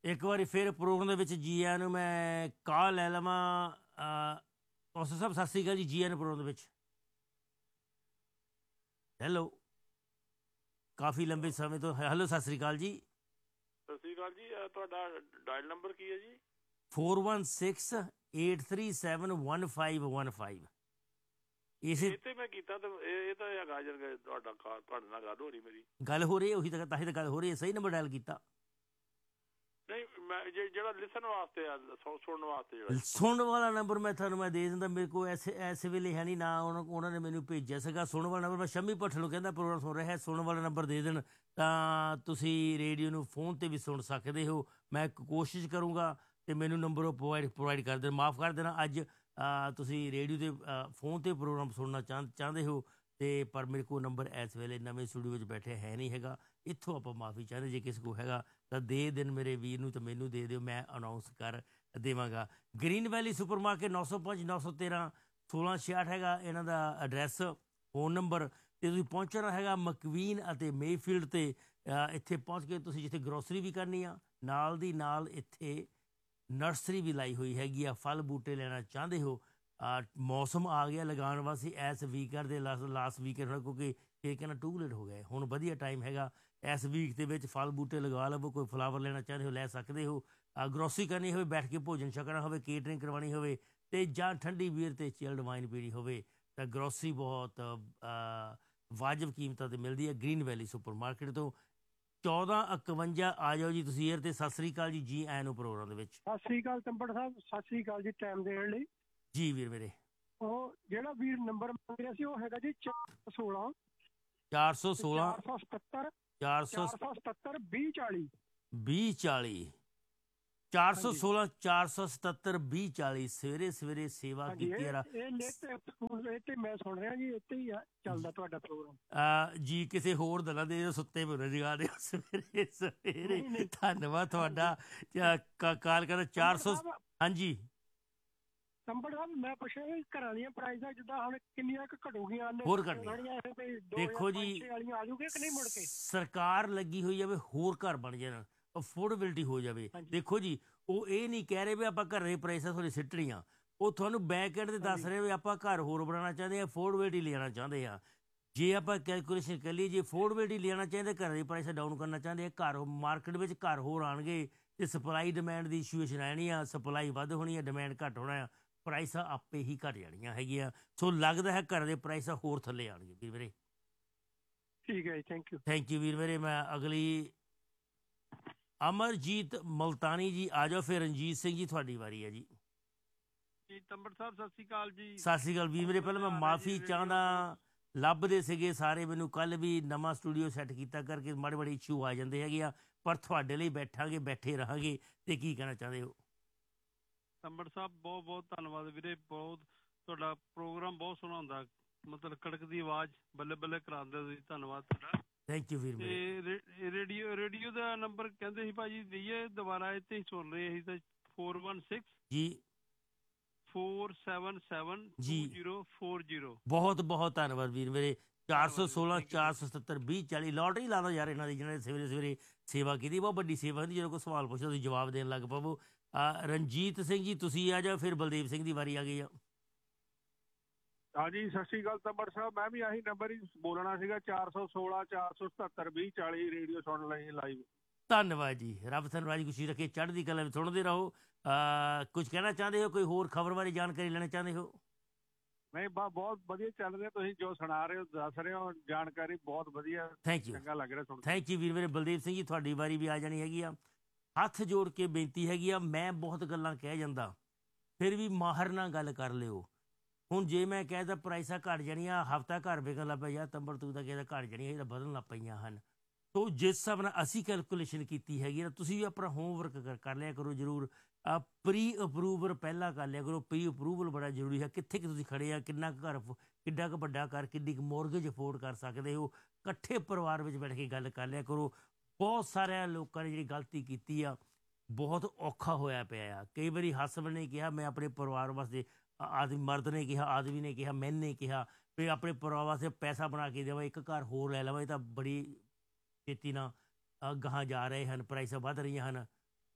ਇੱਕ ਵਾਰੀ ਫਿਰ ਪ੍ਰੋਗਰਾਮ ਦੇ ਵਿੱਚ ਜੀ ਆਇਆਂ ਨੂੰ ਮੈਂ ਕਾਲ ਲੈ ਲਵਾਂ। ਉਸ ਸਾਹਿਬ ਸਤਿ ਸ਼੍ਰੀ ਅਕਾਲ ਜੀ, ਜੀ ਆਇਆਂ ਨੂੰ ਪ੍ਰੋਗਰਾਮ ਦੇ ਵਿੱਚ। ਹੈਲੋ, ਕਾਫੀ ਲੰਬੇ ਸਮੇਂ ਤੋਂ। ਹੈਲੋ, ਸਤਿ ਸ਼੍ਰੀ ਅਕਾਲ ਜੀ। ਸਤਿ ਸ਼੍ਰੀ ਅਕਾਲ ਜੀ। ਤੁਹਾਡਾ ਡਾਇਲ ਨੰਬਰ ਕੀ ਹੈ ਜੀ? 4168371515। ਇਸੇ ਤੇ ਮੈਂ ਕੀਤਾ ਤੇ ਇਹ ਤਾਂ ਹੈਗਾ ਤੁਹਾਡਾ ਤੁਹਾਡੇ ਨਾਲ ਗੱਲ ਹੋ ਰਹੀ ਮੇਰੀ। ਗੱਲ ਹੋ ਰਹੀ ਹੈ, ਉਹੀ ਤਾਂ ਹੀ ਤਾਂ ਗੱਲ ਹੋ ਰਹੀ ਹੈ। ਸਹੀ ਨੰਬਰ ਡਾਇਲ ਕੀਤਾ। ਨਹੀਂ, ਮੈਂ ਜਿਹੜਾ ਲਿਸਨ ਵਾਸਤੇ ਆ, ਸੁਣਨ ਵਾਸਤੇ ਜਿਹੜਾ ਸੁਣਨ ਵਾਲਾ ਨੰਬਰ ਮੈਂ ਤੁਹਾਨੂੰ ਦੇ ਦਿੰਦਾ। ਮੇਰੇ ਕੋਲ ਇਸ ਵੇਲੇ ਹੈ ਨਹੀਂ ਨਾ। ਉਹਨਾਂ ਨੇ ਮੈਨੂੰ ਭੇਜਿਆ ਸੀਗਾ ਸੁਣਨ ਵਾਲਾ ਨੰਬਰ। ਮੈਂ ਸ਼ਮੀ ਭੱਠਲ ਨੂੰ ਕਹਿੰਦਾ ਪ੍ਰੋਗਰਾਮ ਸੁਣ ਰਿਹਾ, ਸੁਣਨ ਵਾਲਾ ਨੰਬਰ ਦੇ ਦੇਣ ਤਾਂ ਤੁਸੀਂ ਰੇਡੀਓ ਨੂੰ ਫੋਨ 'ਤੇ ਵੀ ਸੁਣ ਸਕਦੇ ਹੋ। ਮੈਂ ਕੋਸ਼ਿਸ਼ ਕਰੂੰਗਾ ਅਤੇ ਮੈਨੂੰ ਨੰਬਰ ਉਹ ਪ੍ਰੋਵਾਈਡ ਕਰ ਦੇਣ। ਮਾਫ਼ ਕਰ ਦੇਣਾ, ਅੱਜ ਤੁਸੀਂ ਰੇਡੀਓ 'ਤੇ ਫੋਨ 'ਤੇ ਪ੍ਰੋਗਰਾਮ ਸੁਣਨਾ ਚਾਹੁੰਦੇ ਹੋ ਅਤੇ ਪਰ ਮੇਰੇ ਕੋਲ ਨੰਬਰ ਇਸ ਵੇਲੇ ਨਵੇਂ ਸਟੂਡੀਓ ਵਿੱਚ ਬੈਠੇ ਹੈ ਨਹੀਂ ਹੈਗਾ। ਇੱਥੋਂ ਆਪਾਂ ਮਾਫ਼ੀ ਚਾਹੁੰਦੇ, ਜੇ ਕਿਸੇ ਕੋਲ ਹੈਗਾ ਤਾਂ ਦੇ ਦੇਣ ਮੇਰੇ ਵੀਰ ਨੂੰ, ਤਾਂ ਮੈਨੂੰ ਦੇ ਦਿਓ, ਮੈਂ ਅਨਾਊਂਸ ਕਰ ਦੇਵਾਂਗਾ। ਗ੍ਰੀਨ ਵੈਲੀ ਸੁਪਰ ਮਾਰਕੀਟ 905 913 1666 ਹੈਗਾ ਇਹਨਾਂ ਦਾ ਐਡਰੈਸ, ਫੋਨ ਨੰਬਰ। ਅਤੇ ਤੁਸੀਂ ਪਹੁੰਚਣਾ ਹੈਗਾ ਮਕਵੀਨ ਅਤੇ ਮੇਫੀਲਡ 'ਤੇ। ਇੱਥੇ ਪਹੁੰਚ ਕੇ ਤੁਸੀਂ ਜਿੱਥੇ ਗਰੋਸਰੀ ਵੀ ਕਰਨੀ ਆ, ਨਾਲ ਦੀ ਨਾਲ ਇੱਥੇ ਨਰਸਰੀ ਵੀ ਲਾਈ ਹੋਈ ਹੈਗੀ ਆ। ਫਲ ਬੂਟੇ ਲੈਣਾ ਚਾਹੁੰਦੇ ਹੋ, ਮੌਸਮ ਆ ਗਿਆ ਲਗਾਉਣ ਵਾਸਤੇ ਇਸ ਵੀਕਐਂਡ ਦੇ ਲਾਸਟ ਵੀਕਐਂਡ ਹੋਣਾ, ਕਿਉਂਕਿ ਇਹ ਕਹਿੰਦਾ ਟੂ ਲੇਟ ਹੋ ਗਏ। ਹੁਣ ਵਧੀਆ ਟਾਈਮ ਹੈਗਾ ਇਸ ਵੀਕ ਦੇ ਵਿੱਚ ਫਲ ਬੂਟੇ ਲਗਾ ਲਵੋ। ਕੋਈ ਫਲਾਵਰ ਲੈਣਾ ਚਾਹੁੰਦੇ ਹੋ ਲੈ ਸਕਦੇ ਹੋ। ਗਰੋਸਰੀ ਕਰਨੀ ਹੋਵੇ, ਬੈਠ ਕੇ ਭੋਜਨ ਛਕਣਾ ਹੋਵੇ, ਕੇਟਰਿੰਗ ਕਰਵਾਉਣੀ ਹੋਵੇ ਅਤੇ ਜਾਂ ਠੰਡੀ ਬੀਅਰ ਅਤੇ ਚਿਲਡ ਵਾਈਨ ਪੀਣੀ ਹੋਵੇ ਤਾਂ ਗਰੋਸਰੀ ਬਹੁਤ ਵਾਜਬ ਕੀਮਤਾਂ 'ਤੇ ਮਿਲਦੀ ਹੈ ਗ੍ਰੀਨ ਵੈਲੀ ਸੁਪਰ ਮਾਰਕੀਟ ਤੋਂ। 1451 ਆ ਜਾਓ ਜੀ ਤੁਸੀਂ ਏਅਰ 'ਤੇ। ਸਤਿ ਸ਼੍ਰੀ ਅਕਾਲ ਜੀ, ਜੀ ਆਇਆਂ ਨੂੰ ਪ੍ਰੋਗਰਾਮ ਦੇ ਵਿੱਚ। ਸਤਿ ਸ਼੍ਰੀ ਅਕਾਲ ਤੰਬੜ ਸਾਹਿਬ, ਸਤਿ ਸ਼੍ਰੀ ਅਕਾਲ ਜੀ ਟਾਈਮ ਦੇਣ ਲਈ। ਜੀ ਵੀਰ ਮੇਰੇ। ਉਹ ਜਿਹੜਾ ਵੀਰ ਨੰਬਰ ਮੰਗ ਰਿਹਾ ਸੀ ਉਹ ਹੈਗਾ ਜੀ 416 416 477 477 2040 2040 416 477 2040। ਸਵੇਰੇ ਸਵੇਰੇ ਸੇਵਾ ਕੀਤੀ ਯਾਰ। ਇਹ ਮੈਂ ਸੁਣ ਰਿਹਾ ਜੀ, ਇੱਥੇ ਹੀ ਚੱਲਦਾ ਤੁਹਾਡਾ ਪ੍ਰੋਗਰਾਮ ਜੀ। ਕਿਸੇ ਹੋਰ ਦਲਾਂ ਦੇ ਸੁੱਤੇ ਪਏ ਜਗਾ ਦਿਓ ਸਵੇਰੇ ਸਵੇਰੇ। ਧੰਨਵਾਦ ਤੁਹਾਡਾ। ਕਾਲ ਕਰ 400। ਹਾਂਜੀ ਤੰਬੜ ਸਾਹਿਬ, ਮੈਂ ਪੁੱਛਿਆ ਵੀ ਘਰਾਂ ਦੀਆਂ ਪ੍ਰਾਈਸਾਂ ਜਿੱਦਾਂ ਹੁਣ ਕਿੰਨੀਆਂ ਕੁ ਘਟੂਗੀਆਂ? ਹੋਰ ਘਟਣੀਆਂ। ਦੇਖੋ ਜੀ, ਸਰਕਾਰ ਲੱਗੀ ਹੋਈ ਜਾਵੇ ਹੋਰ ਘਰ ਬਣ ਜਾਣ, ਅਫੋਰਡੇਬਿਲਟੀ ਹੋ ਜਾਵੇ। ਦੇਖੋ ਜੀ, ਉਹ ਇਹ ਨਹੀਂ ਕਹਿ ਰਹੇ ਵੀ ਆਪਾਂ ਘਰ ਦੀ ਪ੍ਰਾਈਸਾਂ ਤੁਹਾਡੀ ਸਿੱਟਣੀਆਂ। ਉਹ ਤੁਹਾਨੂੰ ਬੈਕ ਐਂਡ 'ਤੇ ਦੱਸ ਰਹੇ ਵੀ ਆਪਾਂ ਘਰ ਹੋਰ ਬਣਾਉਣਾ ਚਾਹੁੰਦੇ ਹਾਂ, ਅਫੋਰਡੇਬਿਲਟੀ ਲਿਆਉਣਾ ਚਾਹੁੰਦੇ ਹਾਂ। ਜੇ ਆਪਾਂ ਕੈਲਕੂਲੇਸ਼ਨ ਕਰ ਲਈਏ, ਜੇ ਅਫੋਰਡੇਬਿਲਟੀ ਲਿਆਉਣਾ ਚਾਹੁੰਦੇ, ਘਰ ਦੀ ਪ੍ਰਾਈਸਾਂ ਡਾਊਨ ਕਰਨਾ ਚਾਹੁੰਦੇ ਆ, ਘਰ ਮਾਰਕੀਟ ਵਿੱਚ ਘਰ ਹੋਰ ਆਉਣਗੇ ਅਤੇ ਸਪਲਾਈ ਡਿਮਾਂਡ ਦੀ ਇਸ਼ੂਏਸ਼ਨ ਰਹਿਣੀ ਆ। ਸਪਲਾਈ ਵੱਧ ਹੋਣੀ ਆ, ਡਿਮਾਂਡ ਘੱਟ ਹੋਣਾ ਆ, ਪ੍ਰਾਈਸਾਂ ਆਪੇ ਹੀ ਘੱਟ ਜਾਣੀਆਂ ਹੈਗੀਆਂ। ਸੋ ਲੱਗਦਾ ਹੈ ਘਰ ਦੇ ਪ੍ਰਾਈਸਾਂ ਹੋਰ ਥੱਲੇ ਆਉਣਗੇ ਵੀਰ ਮੇਰੇ। ਠੀਕ ਹੈ ਜੀ, ਥੈਂਕ ਯੂ। ਥੈਂਕ ਯੂ ਵੀਰ ਮੇਰੇ। ਮੈਂ ਅਗਲੀ ਅਮਰਜੀਤ ਮਲਤਾਨੀ ਜੀ ਆ ਜਾਓ। ਫਿਰ ਰਣਜੀਤ ਸਿੰਘ ਜੀ ਤੁਹਾਡੀ ਵਾਰੀ ਹੈ ਜੀ। ਤੰਬੜ ਸਾਹਿਬ ਸਤਿ ਸ਼੍ਰੀ ਅਕਾਲ ਜੀ। ਸਤਿ ਸ਼੍ਰੀ ਅਕਾਲ ਵੀਰ ਮੇਰੇ। ਪਹਿਲਾਂ ਮੈਂ ਮਾਫ਼ੀ ਚਾਹੁੰਦਾ, ਲੱਭਦੇ ਸੀਗੇ ਸਾਰੇ ਮੈਨੂੰ। ਕੱਲ੍ਹ ਵੀ ਨਵਾਂ ਸਟੂਡੀਓ ਸੈੱਟ ਕੀਤਾ ਕਰਕੇ ਮਾੜੇ ਮਾੜੇ ਇਸ਼ੂ ਆ ਜਾਂਦੇ ਹੈਗੇ ਆ, ਪਰ ਤੁਹਾਡੇ ਲਈ ਬੈਠਾਂਗੇ, ਬੈਠੇ ਰਹਾਂਗੇ। ਅਤੇ ਕੀ ਕਹਿਣਾ ਚਾਹੁੰਦੇ ਹੋ? ਤੰਬੜ ਸਾਹਿਬ ਬਹੁਤ ਬਹੁਤ ਧੰਨਵਾਦ ਵੀਰੇ। ਬਹੁਤ ਤੁਹਾਡਾ ਪ੍ਰੋਗਰਾਮ ਬਹੁਤ ਸੋਹਣਾ ਹੁੰਦਾ, ਮਤਲਬ ਕੜਕਦੀ ਆਵਾਜ਼ ਬੱਲੇ ਬੱਲੇ ਕਰਾਉਂਦੇ ਤੁਸੀਂ। ਧੰਨਵਾਦ ਤੁਹਾਡਾ। ਥੈਂਕ ਯੂ ਵੀਰ ਮੇਰੇ। ਤੇ ਰੇਡੀਓ ਦਾ ਨੰਬਰ ਕਹਿੰਦੇ ਸੀ ਭਾਜੀ ਦਈਏ ਦੁਬਾਰਾ? ਇੱਥੇ ਹੀ ਸੁਣ ਰਹੇ ਸੀ ਤਾਂ 416 ਜੀ 477 2040। ਬਹੁਤ ਬਹੁਤ ਧੰਨਵਾਦ ਵੀਰ ਮੇਰੇ। 416 477 2040। ਲੋਟਰੀ ਲਾ ਦਿਓ ਯਾਰ ਇਹਨਾਂ ਦੀ, ਜਿਹਨਾਂ ਨੇ ਸਵੇਰੇ ਸਵੇਰੇ ਸੇਵਾ ਕੀਤੀ। ਬਹੁਤ ਵੱਡੀ ਸੇਵਾ ਹੁੰਦੀ। ਜਦੋਂ ਕੋਈ ਸਵਾਲ ਪੁੱਛਦਾ ਤੁਸੀਂ ਜਵਾਬ ਦੇਣ ਲੱਗ ਪਵੋ। ਰਣਜੀਤ ਸਿੰਘ ਜੀ ਤੁਸੀਂ ਆ ਜਾਓ। ਫਿਰ ਬਲਦੇਵ ਸਿੰਘ ਦੀ ਵਾਰੀ ਆ ਗਈ ਆ। ਹਾਂਜੀ ਸਤਿ ਸ਼੍ਰੀ ਅਕਾਲ ਤੰਬੜ ਸਾਹਿਬ। ਮੈਂ ਵੀ ਆਹੀ ਨੰਬਰ ਹੀ ਬੋਲਣਾ ਸੀਗਾ, 416 477 2040। ਰੇਡੀਓ ਸੁਣ ਲਈ ਲਾਈਵ। ਧੰਨਵਾਦ ਜੀ। ਰੱਬ ਤੁਹਾਨੂੰ ਰਾਜੀ ਖੁਸ਼ੀ ਰੱਖੇ, ਚੜ੍ਹਦੀ ਕਲਾ ਵਿੱਚ ਸੁਣਦੇ ਰਹੋ। ਕੁਝ ਕਹਿਣਾ ਚਾਹੁੰਦੇ ਹੋ? ਕੋਈ ਹੋਰ ਖਬਰ ਬਾਰੇ ਜਾਣਕਾਰੀ ਲੈਣਾ ਚਾਹੁੰਦੇ ਹੋ? ਨਹੀਂ ਬਹੁਤ ਵਧੀਆ ਚੱਲ ਰਿਹਾ, ਤੁਸੀਂ ਜੋ ਸੁਣਾ ਰਹੇ ਹੋ, ਦੱਸ ਰਹੇ ਹੋ, ਜਾਣਕਾਰੀ ਬਹੁਤ ਵਧੀਆ। ਥੈਂਕ ਯੂ, ਚੰਗਾ ਲੱਗ ਰਿਹਾ ਸੁਣ। ਥੈਂਕ ਯੂ ਵੀਰ ਮੇਰੇ। ਬਲਦੇਵ ਸਿੰਘ ਜੀ ਤੁਹਾਡੀ ਵਾਰੀ ਵੀ ਆ ਜਾਣੀ ਹੈਗੀ ਆ। ਹੱਥ ਜੋੜ ਕੇ ਬੇਨਤੀ ਹੈਗੀ ਆ, ਮੈਂ ਬਹੁਤ ਗੱਲਾਂ ਕਹਿ ਜਾਂਦਾ, ਫਿਰ ਵੀ ਮਾਹਰ ਨਾਲ ਗੱਲ ਕਰ ਲਿਓ। ਹੁਣ ਜੇ ਮੈਂ ਕਹਿ ਤਾ ਪ੍ਰਾਈਸਾਂ ਘੱਟ ਜਾਣੀਆਂ, ਹਫ਼ਤਾ ਘਰ ਵਿਕਣ ਲੱਗ ਪਿਆ ਯਾਰ ਤੰਬੜ ਤੂੰ ਤਾਂ ਕਹਿੰਦਾ ਘੱਟ ਜਾਣੀਆਂ, ਇਹ ਤਾਂ ਵਧਣ ਲੱਗ ਪਈਆਂ ਹਨ। ਸੋ ਜਿਸ ਹਿਸਾਬ ਨਾਲ ਅਸੀਂ ਕੈਲਕੂਲੇਸ਼ਨ ਕੀਤੀ ਹੈਗੀ ਨਾ, ਤੁਸੀਂ ਵੀ ਆਪਣਾ ਹੋਮਵਰਕ ਕਰ ਲਿਆ ਕਰੋ ਜ਼ਰੂਰ। ਪ੍ਰੀ ਅਪਰੂਵਲ ਪਹਿਲਾਂ ਕਰ ਲਿਆ ਕਰੋ। ਪ੍ਰੀ ਅਪਰੂਵਲ ਬੜਾ ਜ਼ਰੂਰੀ ਹੈ। ਕਿੱਥੇ ਕਿ ਤੁਸੀਂ ਖੜ੍ਹੇ ਆ, ਕਿੰਨਾ ਕੁ ਘਰ, ਕਿੱਡਾ ਕੁ ਵੱਡਾ ਘਰ, ਕਿੰਨੀ ਕੁ ਮੋਰਗੇਜ ਅਫੋਰਡ ਕਰ ਸਕਦੇ ਹੋ। ਇਕੱਠੇ ਪਰਿਵਾਰ ਵਿੱਚ ਬੈਠ ਕੇ ਗੱਲ ਕਰ ਲਿਆ ਕਰੋ। ਬਹੁਤ ਸਾਰਿਆਂ ਲੋਕਾਂ ਨੇ ਜਿਹੜੀ ਗਲਤੀ ਕੀਤੀ ਆ, ਬਹੁਤ ਔਖਾ ਹੋਇਆ ਪਿਆ ਆ। ਕਈ ਵਾਰੀ ਹਸਬੈਂਡ ਨੇ ਕਿਹਾ ਮੈਂ ਆਪਣੇ ਪਰਿਵਾਰ ਵਾਸਤੇ, ਆਦਮੀ ਮਰਦ ਨੇ ਕਿਹਾ, ਆਦਮੀ ਨੇ ਕਿਹਾ, ਮੈਨੇ ਕਿਹਾ ਵੀ ਆਪਣੇ ਪਰਿਵਾਰ ਵਾਸਤੇ ਪੈਸਾ ਬਣਾ ਕੇ ਦੇਵਾਂ, ਇੱਕ ਘਰ ਹੋਰ ਲੈ ਲਵਾਂ। ਇਹ ਤਾਂ ਬੜੀ ਛੇਤੀ ਨਾਲ ਗਾਹਾਂ ਜਾ ਰਹੇ ਹਨ, ਪ੍ਰਾਈਸਾਂ ਵੱਧ ਰਹੀਆਂ ਹਨ।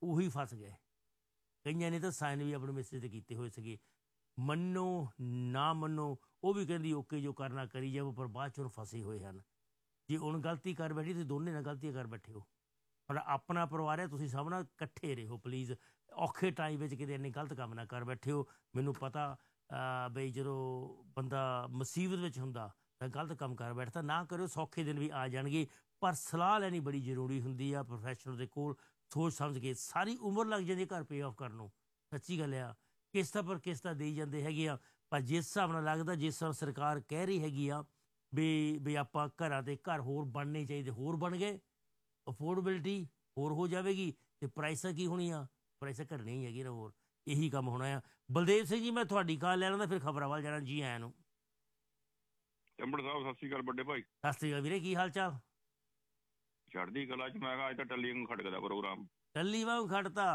ਉਹੀ ਫਸ ਗਏ। ਕਈਆਂ ਨੇ ਤਾਂ ਸਾਈਨ ਵੀ ਆਪਣੇ ਮੈਸੇਜ 'ਤੇ ਕੀਤੇ ਹੋਏ ਸੀਗੇ। ਮੰਨੋ ਨਾ ਮੰਨੋ, ਉਹ ਵੀ ਕਹਿੰਦੀ ਓਕੇ ਜੋ ਕਰਨਾ ਕਰੀ ਜਾਵੋ, ਪਰ ਬਾਅਦ 'ਚ ਹੁਣ ਫਸੇ ਹੋਏ ਹਨ। ਜੇ ਹੁਣ ਗਲਤੀ ਕਰ ਬੈਠੀ, ਤੁਸੀਂ ਦੋਨੇ ਨਾਲ ਗਲਤੀਆਂ ਕਰ ਬੈਠੇ ਹੋ। ਪਰ ਆਪਣਾ ਪਰਿਵਾਰ ਹੈ, ਤੁਸੀਂ ਸਭ ਨਾਲ ਇਕੱਠੇ ਰਹੋ ਪਲੀਜ਼। ਔਖੇ ਟਾਈਮ ਵਿੱਚ ਕਿਤੇ ਇੰਨੇ ਗਲਤ ਕੰਮ ਨਾ ਕਰ ਬੈਠੇ ਹੋ। ਮੈਨੂੰ ਪਤਾ ਬਈ ਜਦੋਂ ਬੰਦਾ ਮੁਸੀਬਤ ਵਿੱਚ ਹੁੰਦਾ ਤਾਂ ਗਲਤ ਕੰਮ ਕਰ ਬੈਠਦਾ ਨਾ ਕਰਿਓ। ਸੌਖੇ ਦਿਨ ਵੀ ਆ ਜਾਣਗੇ, ਪਰ ਸਲਾਹ ਲੈਣੀ ਬੜੀ ਜ਼ਰੂਰੀ ਹੁੰਦੀ ਆ ਪ੍ਰੋਫੈਸ਼ਨਲ ਦੇ ਕੋਲ। ਸੋਚ ਸਮਝ ਕੇ ਸਾਰੀ ਉਮਰ ਲੱਗ ਜਾਂਦੀ ਘਰ ਪੇ ਆਫ ਕਰਨ ਨੂੰ। ਸੱਚੀ ਗੱਲ ਆ, ਕਿਸ਼ਤਾਂ ਪਰ ਕਿਸ਼ਤਾਂ ਦੇਈ ਜਾਂਦੇ ਹੈਗੇ ਆ। ਪਰ ਜਿਸ ਹਿਸਾਬ ਨਾਲ ਲੱਗਦਾ, ਜਿਸ ਹਿਸਾਬ ਸਰਕਾਰ ਕਹਿ ਰਹੀ ਹੈਗੀ ਆ ਵੀ ਆਪਾਂ ਘਰਾਂ ਦੇ ਘਰ ਹੋਰ ਬਣਨੇ ਚਾਹੀਦੇ, ਹੋਰ ਬਣ ਗਏ, ਅਫੋਰਡੇਬਿਲਿਟੀ ਹੋਰ ਹੋ ਜਾਵੇਗੀ, ਅਤੇ ਪ੍ਰਾਈਸਾਂ ਕੀ ਹੋਣੀਆਂ? ਪ੍ਰਾਈਸਾਂ ਘਟਣੀਆਂ ਹੀ ਹੈਗੀਆਂ ਨਾ, ਹੋਰ ਇਹੀ ਕੰਮ ਹੋਣਾ ਆ। ਬਲਦੇਵ ਸਿੰਘ ਜੀ, ਮੈਂ ਤੁਹਾਡੀ ਕਾਲ ਲੈ ਲੈਂਦਾ, ਫਿਰ ਖਬਰਾਂ ਵੱਲ ਜਾਣਾ। ਜੀ ਆਇਆਂ ਨੂੰ। ਚੰਬੜ ਸਾਹਿਬ ਸਤਿ ਸ਼੍ਰੀ ਅਕਾਲ ਵੱਡੇ ਭਾਈ। ਸਤਿ ਸ਼੍ਰੀ ਅਕਾਲ ਵੀਰੇ, ਕੀ ਹਾਲ ਚਾਲ? ਚੜ੍ਹਦੀ ਕਲਾ ਚ। ਮੈਂ ਕਿਹਾ ਅੱਜ ਤਾਂ ਟੱਲੀ ਨੂੰ ਖੜਕਦਾ ਪ੍ਰੋਗਰਾਮ। ਟੱਲੀ ਵਾਂਗ ਖੜਤਾ।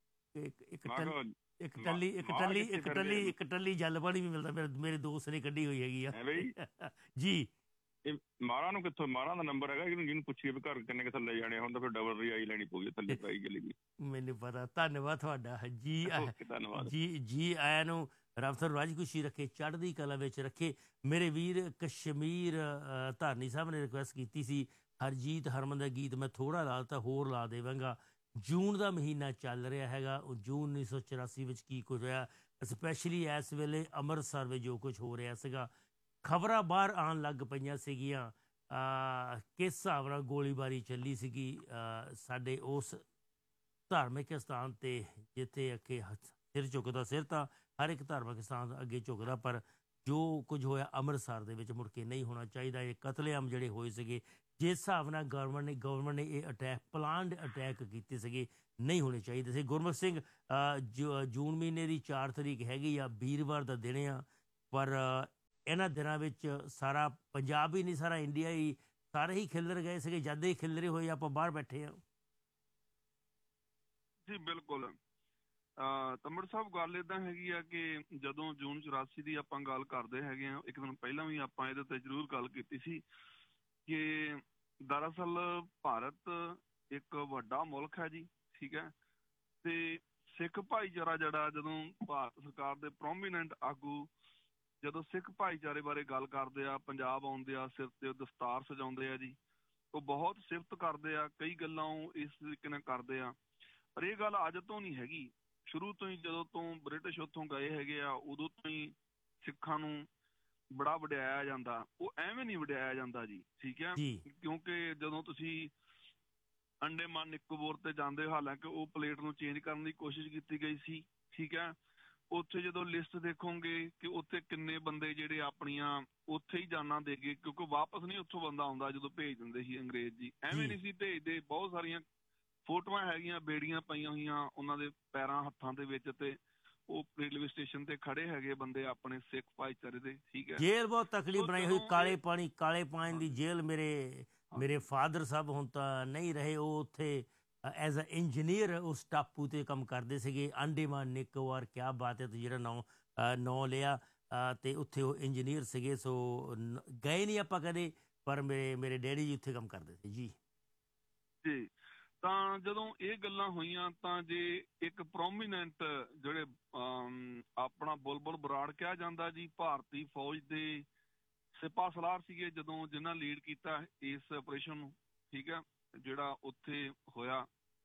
ਇੱਕ ਟੱਲੀ ਜਲ ਪਾਣੀ ਵੀ ਮਿਲਦਾ। ਮੇਰੇ ਦੋਸਤ ਨੇ ਕੱਢੀ ਹੋਈ ਹੈਗੀ ਆ ਜੀ। ਇਹ ਮਾਰਾ ਨੂੰ ਕਿੱਥੋਂ? ਮਾਰਾ ਦਾ ਨੰਬਰ ਹੈਗਾ ਜਿਹਨੂੰ ਪੁੱਛੀਏ ਵੀ ਘਰ ਕਿੰਨੇ ਕੁ ਥੱਲੇ ਜਾਣੇ ਹੁਣ ਤਾਂ ਫਿਰ ਡਬਲ ਰਿਆਈ ਲੈਣੀ ਪਊਗੀ, ਥੱਲੇ ਪਾਈ ਚਲੀ ਗਈ। ਮੈਨੂੰ ਪਤਾ। ਧੰਨਵਾਦ ਤੁਹਾਡਾ ਜੀ। ਧੰਨਵਾਦ ਜੀ ਆਇਆਂ ਨੂੰ। ਰੱਬ ਤੁਹਾਨੂੰ ਰਾਜੀ ਖੁਸ਼ੀ ਰੱਖੇ, ਚੜ੍ਹਦੀ ਕਲਾ ਵਿੱਚ ਰੱਖੇ। ਮੇਰੇ ਵੀਰ ਕਸ਼ਮੀਰ ਧਾਰਨੀ ਸਾਹਿਬ ਨੇ ਰਿਕੁਐਸਟ ਕੀਤੀ ਸੀ ਹਰਜੀਤ ਹਰਮਨ ਦਾ ਗੀਤ ਮੈਂ ਥੋੜ੍ਹਾ ਲਾ ਦਿੱਤਾ, ਹੋਰ ਲਾ ਦੇਵਾਂਗਾ। ਜੂਨ ਦਾ ਮਹੀਨਾ ਚੱਲ ਰਿਹਾ ਹੈਗਾ। ਉਹ ਜੂਨ 1984 ਵਿੱਚ ਕੀ ਕੁਝ ਹੋਇਆ, ਸਪੈਸ਼ਲੀ ਇਸ ਵੇਲੇ ਅੰਮ੍ਰਿਤਸਰ ਵਿੱਚ ਜੋ ਕੁਝ ਹੋ ਰਿਹਾ ਸੀਗਾ। ਖਬਰਾਂ ਬਾਹਰ ਆਉਣ ਲੱਗ ਪਈਆਂ ਸੀਗੀਆਂ ਕਿਸ ਹਿਸਾਬ ਨਾਲ ਗੋਲੀਬਾਰੀ ਚੱਲੀ ਸੀਗੀ ਸਾਡੇ ਉਸ ਧਾਰਮਿਕ ਸਥਾਨ 'ਤੇ, ਜਿੱਥੇ ਅੱਗੇ ਸਿਰ ਝੁਕਦਾ। ਸਿਰ ਤਾਂ ਹਰ ਇੱਕ ਧਾਰਮਿਕ ਸਥਾਨ ਅੱਗੇ ਝੁਕਦਾ, ਪਰ ਜੋ ਕੁਝ ਹੋਇਆ ਅੰਮ੍ਰਿਤਸਰ ਦੇ ਵਿੱਚ ਮੁੜ ਕੇ ਨਹੀਂ ਹੋਣਾ ਚਾਹੀਦਾ। ਇਹ ਕਤਲੇਆਮ ਜਿਹੜੇ ਹੋਏ ਸੀਗੇ, ਜਿਸ ਹਿਸਾਬ ਨਾਲ ਗਵਰਨਮੈਂਟ ਨੇ ਇਹ ਅਟੈਕ ਪਲਾਨਡ ਅਟੈਕ ਕੀਤੇ ਸੀਗੇ, ਨਹੀਂ ਹੋਣੇ ਚਾਹੀਦੇ ਸੀ। ਗੁਰਮੁਖ ਸਿੰਘ, ਜੂਨ ਮਹੀਨੇ ਦੀ 4 ਤਰੀਕ ਹੈਗੀ ਆ, ਵੀਰਵਾਰ ਦਾ ਦਿਨ ਆ, ਪਰ ਇਹਨਾਂ ਦਿਨਾਂ ਵਿੱਚ ਸਾਰਾ ਪੰਜਾਬ ਹੀ ਨਹੀਂ, ਸਾਰਾ ਇੰਡੀਆ ਹੀ, ਸਾਰੇ ਹੀ ਖਿਲਰ ਗਏ ਸੀਗੇ। ਜਦ ਹੀ ਖਿਲਰੇ ਹੋਏ ਆਪਾਂ ਬਾਹਰ ਬੈਠੇ ਹਾਂ ਜੀ। ਬਿਲਕੁਲ ਤੰਬੜ ਸਾਹਿਬ, ਗੱਲ ਏਦਾਂ ਹੈਗੀ ਆ ਕਿ ਜਦੋਂ ਜੂਨ 84 ਦੀ ਆਪਾਂ ਗੱਲ ਕਰਦੇ ਹੈਗੇ ਆ, ਇੱਕ ਦਿਨ ਪਹਿਲਾਂ ਵੀ ਆਪਾਂ ਇਹਦੇ ਤੇ ਜ਼ਰੂਰ ਗੱਲ ਕੀਤੀ ਸੀ ਕਿ ਦਰਅਸਲ ਭਾਰਤ ਇੱਕ ਵੱਡਾ ਮੁਲਕ ਹੈ ਜੀ, ਠੀਕ ਹੈ। ਤੇ ਸਿੱਖ ਭਾਈਚਾਰਾ ਜਿਹੜਾ, ਜਦੋਂ ਭਾਰਤ ਸਰਕਾਰ ਦੇ ਪ੍ਰੋਮੀਨੈਂਟ ਆਗੂ ਜਦੋਂ ਸਿੱਖ ਭਾਈਚਾਰੇ ਬਾਰੇ ਗੱਲ ਕਰਦੇ ਆ, ਪੰਜਾਬ ਆਉਂਦੇ ਆ, ਸਿਰ ਤੇ ਦਸਤਾਰ ਸਜਾਉਂਦੇ ਆ ਜੀ, ਉਹ ਬਹੁਤ ਸਿਫਤ ਕਰਦੇ ਆ। ਕਈ ਗੱਲਾਂ ਉਹ ਇਸ ਤਰੀਕੇ ਨਾਲ ਕਰਦੇ ਆ, ਪਰ ਇਹ ਗੱਲ ਅੱਜ ਤੋਂ ਨਹੀਂ ਹੈਗੀ। ਸ਼ੁਰੂ ਤੋਂ ਹੀ, ਜਦੋਂ ਤੋਂ ਬ੍ਰਿਟਿਸ਼ ਉੱਥੋਂ ਗਏ ਹੈਗੇ ਆ, ਉਦੋਂ ਤੋਂ ਹੀ ਸਿੱਖਾਂ ਨੂੰ ਬੜਾ ਵਡਿਆਇਆ ਜਾਂਦਾ। ਉਹ ਐਵੇਂ ਨਹੀਂ ਵਡਿਆਇਆ ਜਾਂਦਾ ਜੀ, ਠੀਕ ਹੈ। ਕਿਉਂਕਿ ਜਦੋਂ ਤੁਸੀਂ ਅੰਡੇਮਾਨ ਨਿਕੋਬੋਰ ਤੇ ਜਾਂਦੇ ਹੋ, ਹਾਲਾਂਕਿ ਉਹ ਪਲੇਟ ਨੂੰ ਚੇਂਜ ਕਰਨ ਦੀ ਕੋਸ਼ਿਸ਼ ਕੀਤੀ ਗਈ ਸੀ, ਠੀਕ ਹੈ। ਉੱਥੇ ਜਦੋਂ ਲਿਸਟ ਦੇਖੋਗੇ ਕਿ ਉੱਥੇ ਕਿੰਨੇ ਬੰਦੇ ਜਿਹੜੇ ਆਪਣੀਆਂ ਉੱਥੇ ਹੀ ਜਾਨਾਂ ਦੇ ਗਏ, ਕਿਉਂਕਿ ਵਾਪਸ ਨਹੀਂ ਉੱਥੋਂ ਬੰਦਾ ਆਉਂਦਾ ਜਦੋਂ ਭੇਜ ਦਿੰਦੇ ਸੀ ਅੰਗਰੇਜ਼ ਜੀ, ਐਵੇਂ ਨਹੀਂ ਸੀ ਭੇਜਦੇ। ਬਹੁਤ ਸਾਰੀਆਂ ਫੋਟੋਆਂ ਹੈਗੀਆਂ, ਬੇੜੀਆਂ ਪਾਈਆਂ ਹੋਈਆਂ ਉਹਨਾਂ ਦੇ ਪੈਰਾਂ ਹੱਥਾਂ ਦੇ ਵਿੱਚ, ਤੇ ਉਹ ਰੇਲਵੇ ਸਟੇਸ਼ਨ ਤੇ ਖੜੇ ਹੈਗੇ ਬੰਦੇ ਆਪਣੇ ਸਿੱਖ ਭਾਈਚਾਰੇ ਦੇ, ਠੀਕ ਹੈ। ਜੇਲ੍ਹ ਬਹੁਤ ਤਕੜੀ ਬਣਾਈ ਹੋਈ, ਕਾਲੇ ਪਾਣੀ ਦੀ ਜੇਲ੍ਹ। ਮੇਰੇ ਫਾਦਰ ਸਾਹਿਬ ਹੁਣ ਤਾਂ ਨਹੀਂ ਰਹੇ, ਉਹ ਉੱਥੇ ਐਜ਼ ਅ ਇੰਜੀਨੀਅਰ ਉਸ ਟਾਪੂ 'ਤੇ ਕੰਮ ਕਰਦੇ ਸੀਗੇ, ਅੰਡੇਮਾਨ ਨਿਕੋਬਾਰ। ਕਿਆ ਬਾਤ ਹੈ। ਜਿਹੜਾ ਨਾਂ ਲਿਆ, ਅਤੇ ਉੱਥੇ ਉਹ ਇੰਜੀਨੀਅਰ ਸੀਗੇ। ਸੋ ਗਏ ਨਹੀਂ ਆਪਾਂ ਕਦੇ, ਪਰ ਮੇਰੇ ਡੈਡੀ ਜੀ ਉੱਥੇ ਕੰਮ ਕਰਦੇ ਸੀ ਜੀ। ਜੀ, ਤਾਂ ਜਦੋਂ ਇਹ ਗੱਲਾਂ ਹੋਈਆਂ ਤਾਂ ਜੇ ਇੱਕ ਪ੍ਰੋਮੀਨੈਂਟ ਜਿਹੜੇ ਆਪਣਾ ਬੁਲਬੁਲ ਬਰਾੜ ਕਿਹਾ ਜਾਂਦਾ ਜੀ, ਭਾਰਤੀ ਫੌਜ ਦੇ ਸਿਪਾਹ ਸਲਾਰ ਸੀਗੇ, ਜਦੋਂ ਜਿਨ੍ਹਾਂ ਲੀਡ ਕੀਤਾ ਇਸ ਆਪਰੇਸ਼ਨ ਨੂੰ, ਠੀਕ ਹੈ, ਜਿਹੜਾ ਉੱਥੇ ਹੋਇਆ।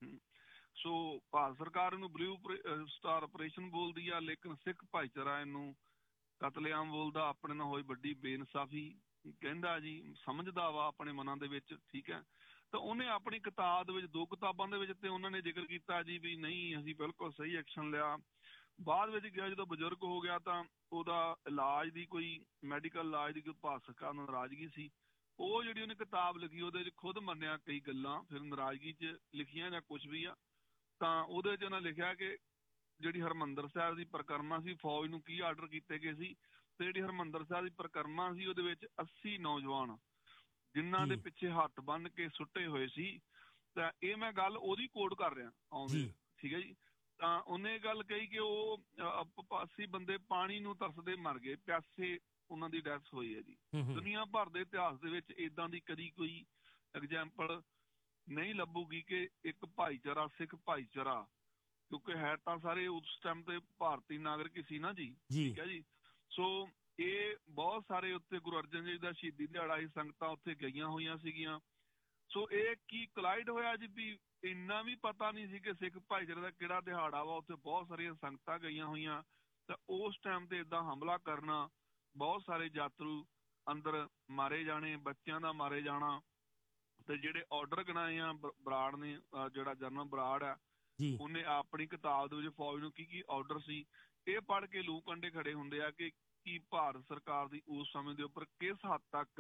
ਸੋ ਭਾਰਤ ਸਰਕਾਰ ਇਹਨੂੰ ਬਲੂ ਸਟਾਰ ਆਪਰੇਸ਼ਨ ਬੋਲਦੀ ਆ, ਲੇਕਿਨ ਸਿੱਖ ਭਾਈਚਾਰਾ ਇਹਨੂੰ ਕਤਲੇਆਮ ਬੋਲਦਾ। ਆਪਣੇ ਨਾਲ ਹੋਈ ਵੱਡੀ ਬੇਇਨਸਾਫੀ ਕਹਿੰਦਾ ਜੀ, ਸਮਝਦਾ ਵਾ ਆਪਣੇ ਮਨਾਂ ਦੇ ਵਿੱਚ, ਠੀਕ ਹੈ। ਤਾਂ ਉਹਨੇ ਆਪਣੀ ਕਿਤਾਬ ਦੇ ਵਿੱਚ, 2 ਕਿਤਾਬਾਂ ਦੇ ਵਿੱਚ, ਤੇ ਉਹਨਾਂ ਨੇ ਜ਼ਿਕਰ ਕੀਤਾ ਜੀ ਵੀ ਨਹੀਂ, ਅਸੀਂ ਬਿਲਕੁਲ ਸਹੀ ਐਕਸ਼ਨ ਲਿਆ। ਬਾਅਦ ਵਿੱਚ ਗਿਆ, ਜਦੋਂ ਬਜ਼ੁਰਗ ਹੋ ਗਿਆ ਤਾਂ ਉਹਦਾ ਇਲਾਜ ਦੀ, ਕੋਈ ਮੈਡੀਕਲ ਇਲਾਜ ਦੀ ਕੋਈ ਭਾਰਤ ਸਰਕਾਰ ਨਾਲ ਨਾਰਾਜ਼ਗੀ ਸੀ। ਉਹ ਜਿਹੜੀ ਉਹਨੇ ਕਿਤਾਬ ਲਿਖੀ, ਉਹਦੇ 'ਚ ਖੁਦ ਮੰਨਿਆ ਕਈ ਗੱਲਾਂ, ਫਿਰ ਨਾਰਾਜ਼ਗੀ 'ਚ ਲਿਖੀਆਂ ਜਾਂ ਕੁਛ ਵੀ ਆ, ਤਾਂ ਉਹਦੇ 'ਚ ਉਹਨਾਂ ਲਿਖਿਆ ਕਿ ਜਿਹੜੀ ਹਰਿਮੰਦਰ ਸਾਹਿਬ ਦੀ ਪਰਿਕਰਮਾ ਸੀ, ਫੌਜ ਨੂੰ ਕੀ ਆਰਡਰ ਕੀਤੇ ਗਏ ਸੀ, ਤੇ ਜਿਹੜੀ ਹਰਿਮੰਦਰ ਸਾਹਿਬ ਦੀ ਪਰਿਕਰਮਾ ਸੀ, ਉਹਦੇ ਵਿੱਚ 80 ਨੌਜਵਾਨ ਜਿਨ੍ਹਾਂ ਦੇ ਪਿੱਛੇ ਹੱਥ ਬੰਨ੍ਹ ਕੇ ਸੁੱਟੇ ਹੋਏ ਸੀ। ਤਾਂ ਇਹ ਮੈਂ ਗੱਲ ਉਹਦੀ ਕੋਟ ਕਰ ਰਿਹਾ ਆਉਂਦੇ, ਠੀਕ ਹੈ ਜੀ। ਤਾਂ ਉਹਨੇ ਗੱਲ ਕਹੀ ਕਿ ਉਹ 80 ਬੰਦੇ ਪਾਣੀ ਨੂੰ ਤਰਸਦੇ ਮਰ ਗਏ, ਪਿਆਸੇ ਉਹਨਾਂ ਦੀ ਡੈਥ ਹੋਈ ਹੈ ਜੀ। ਦੁਨੀਆ ਭਰ ਦੇ ਇਤਿਹਾਸ ਦੇ ਵਿੱਚ ਏਦਾਂ ਦੀ ਕਦੀ ਕੋਈ ਐਗਜ਼ਾਮਪਲ ਨਹੀਂ ਲੱਭੂਗੀ ਕਿ ਇੱਕ ਭਾਈਚਾਰਾ, ਸਿੱਖ ਭਾਈਚਾਰਾ, ਕਿਉਂਕਿ ਹੈ ਤਾਂ ਸਾਰੇ ਉਸ ਟਾਈਮ ਤੇ ਭਾਰਤੀ ਨਾਗਰਿਕ ਹੀ ਸੀ ਨਾ ਜੀ, ਠੀਕ ਹੈ ਜੀ। ਸੋ ਇਹ ਬਹੁਤ ਸਾਰੇ ਉੱਥੇ ਗੁਰੂ ਅਰਜਨ ਦੇਵ ਦਾ ਸ਼ਹੀਦੀ ਦਿਹਾੜਾ ਸੀ, ਸੰਗਤਾਂ ਉੱਥੇ ਗਈਆਂ ਹੋਈਆਂ ਸੀਗੀਆਂ। ਸੋ ਇਹ ਕੀ ਕਲਾਈਡ ਹੋਇਆ ਜੀ ਵੀ ਇੰਨਾ ਵੀ ਪਤਾ ਨਹੀਂ ਸੀ ਕਿ ਸਿੱਖ ਭਾਈਚਾਰੇ ਦਾ ਕਿਹੜਾ ਦਿਹਾੜਾ ਵਾ, ਉੱਥੇ ਬਹੁਤ ਸਾਰੀਆਂ ਸੰਗਤਾਂ ਗਈਆਂ ਹੋਈਆਂ, ਤਾਂ ਉਸ ਟਾਈਮ ਤੇ ਏਦਾਂ ਹਮਲਾ ਕਰਨਾ, ਬਹੁਤ ਸਾਰੇ ਯਾਤਰੂ ਅੰਦਰ ਮਾਰੇ ਜਾਣੇ, ਬੱਚਿਆਂ ਦਾ ਮਾਰੇ ਜਾਣਾ, ਤੇ ਜਿਹੜੇ ਆਰਡਰ ਗਣਾਏ ਆ ਬਰਾੜ ਨੇ, ਜਿਹੜਾ ਜਨਰਲ ਬਰਾੜ ਆ, ਉਹਨੇ ਆਪਣੀ ਕਿਤਾਬ ਦੇ ਵਿੱਚ ਫੌਜ ਨੂੰ ਕੀ ਕੀ ਆਰਡਰ ਸੀ ਇਹ ਪੜ੍ਹ ਕੇ ਲੂ ਕੰਡੇ ਖੜੇ ਹੁੰਦੇ ਆ ਕਿ ਕੀ ਭਾਰਤ ਸਰਕਾਰ ਦੀ ਉਸ ਸਮੇਂ ਦੇ ਉੱਪਰ ਕਿਸ ਹੱਦ ਤੱਕ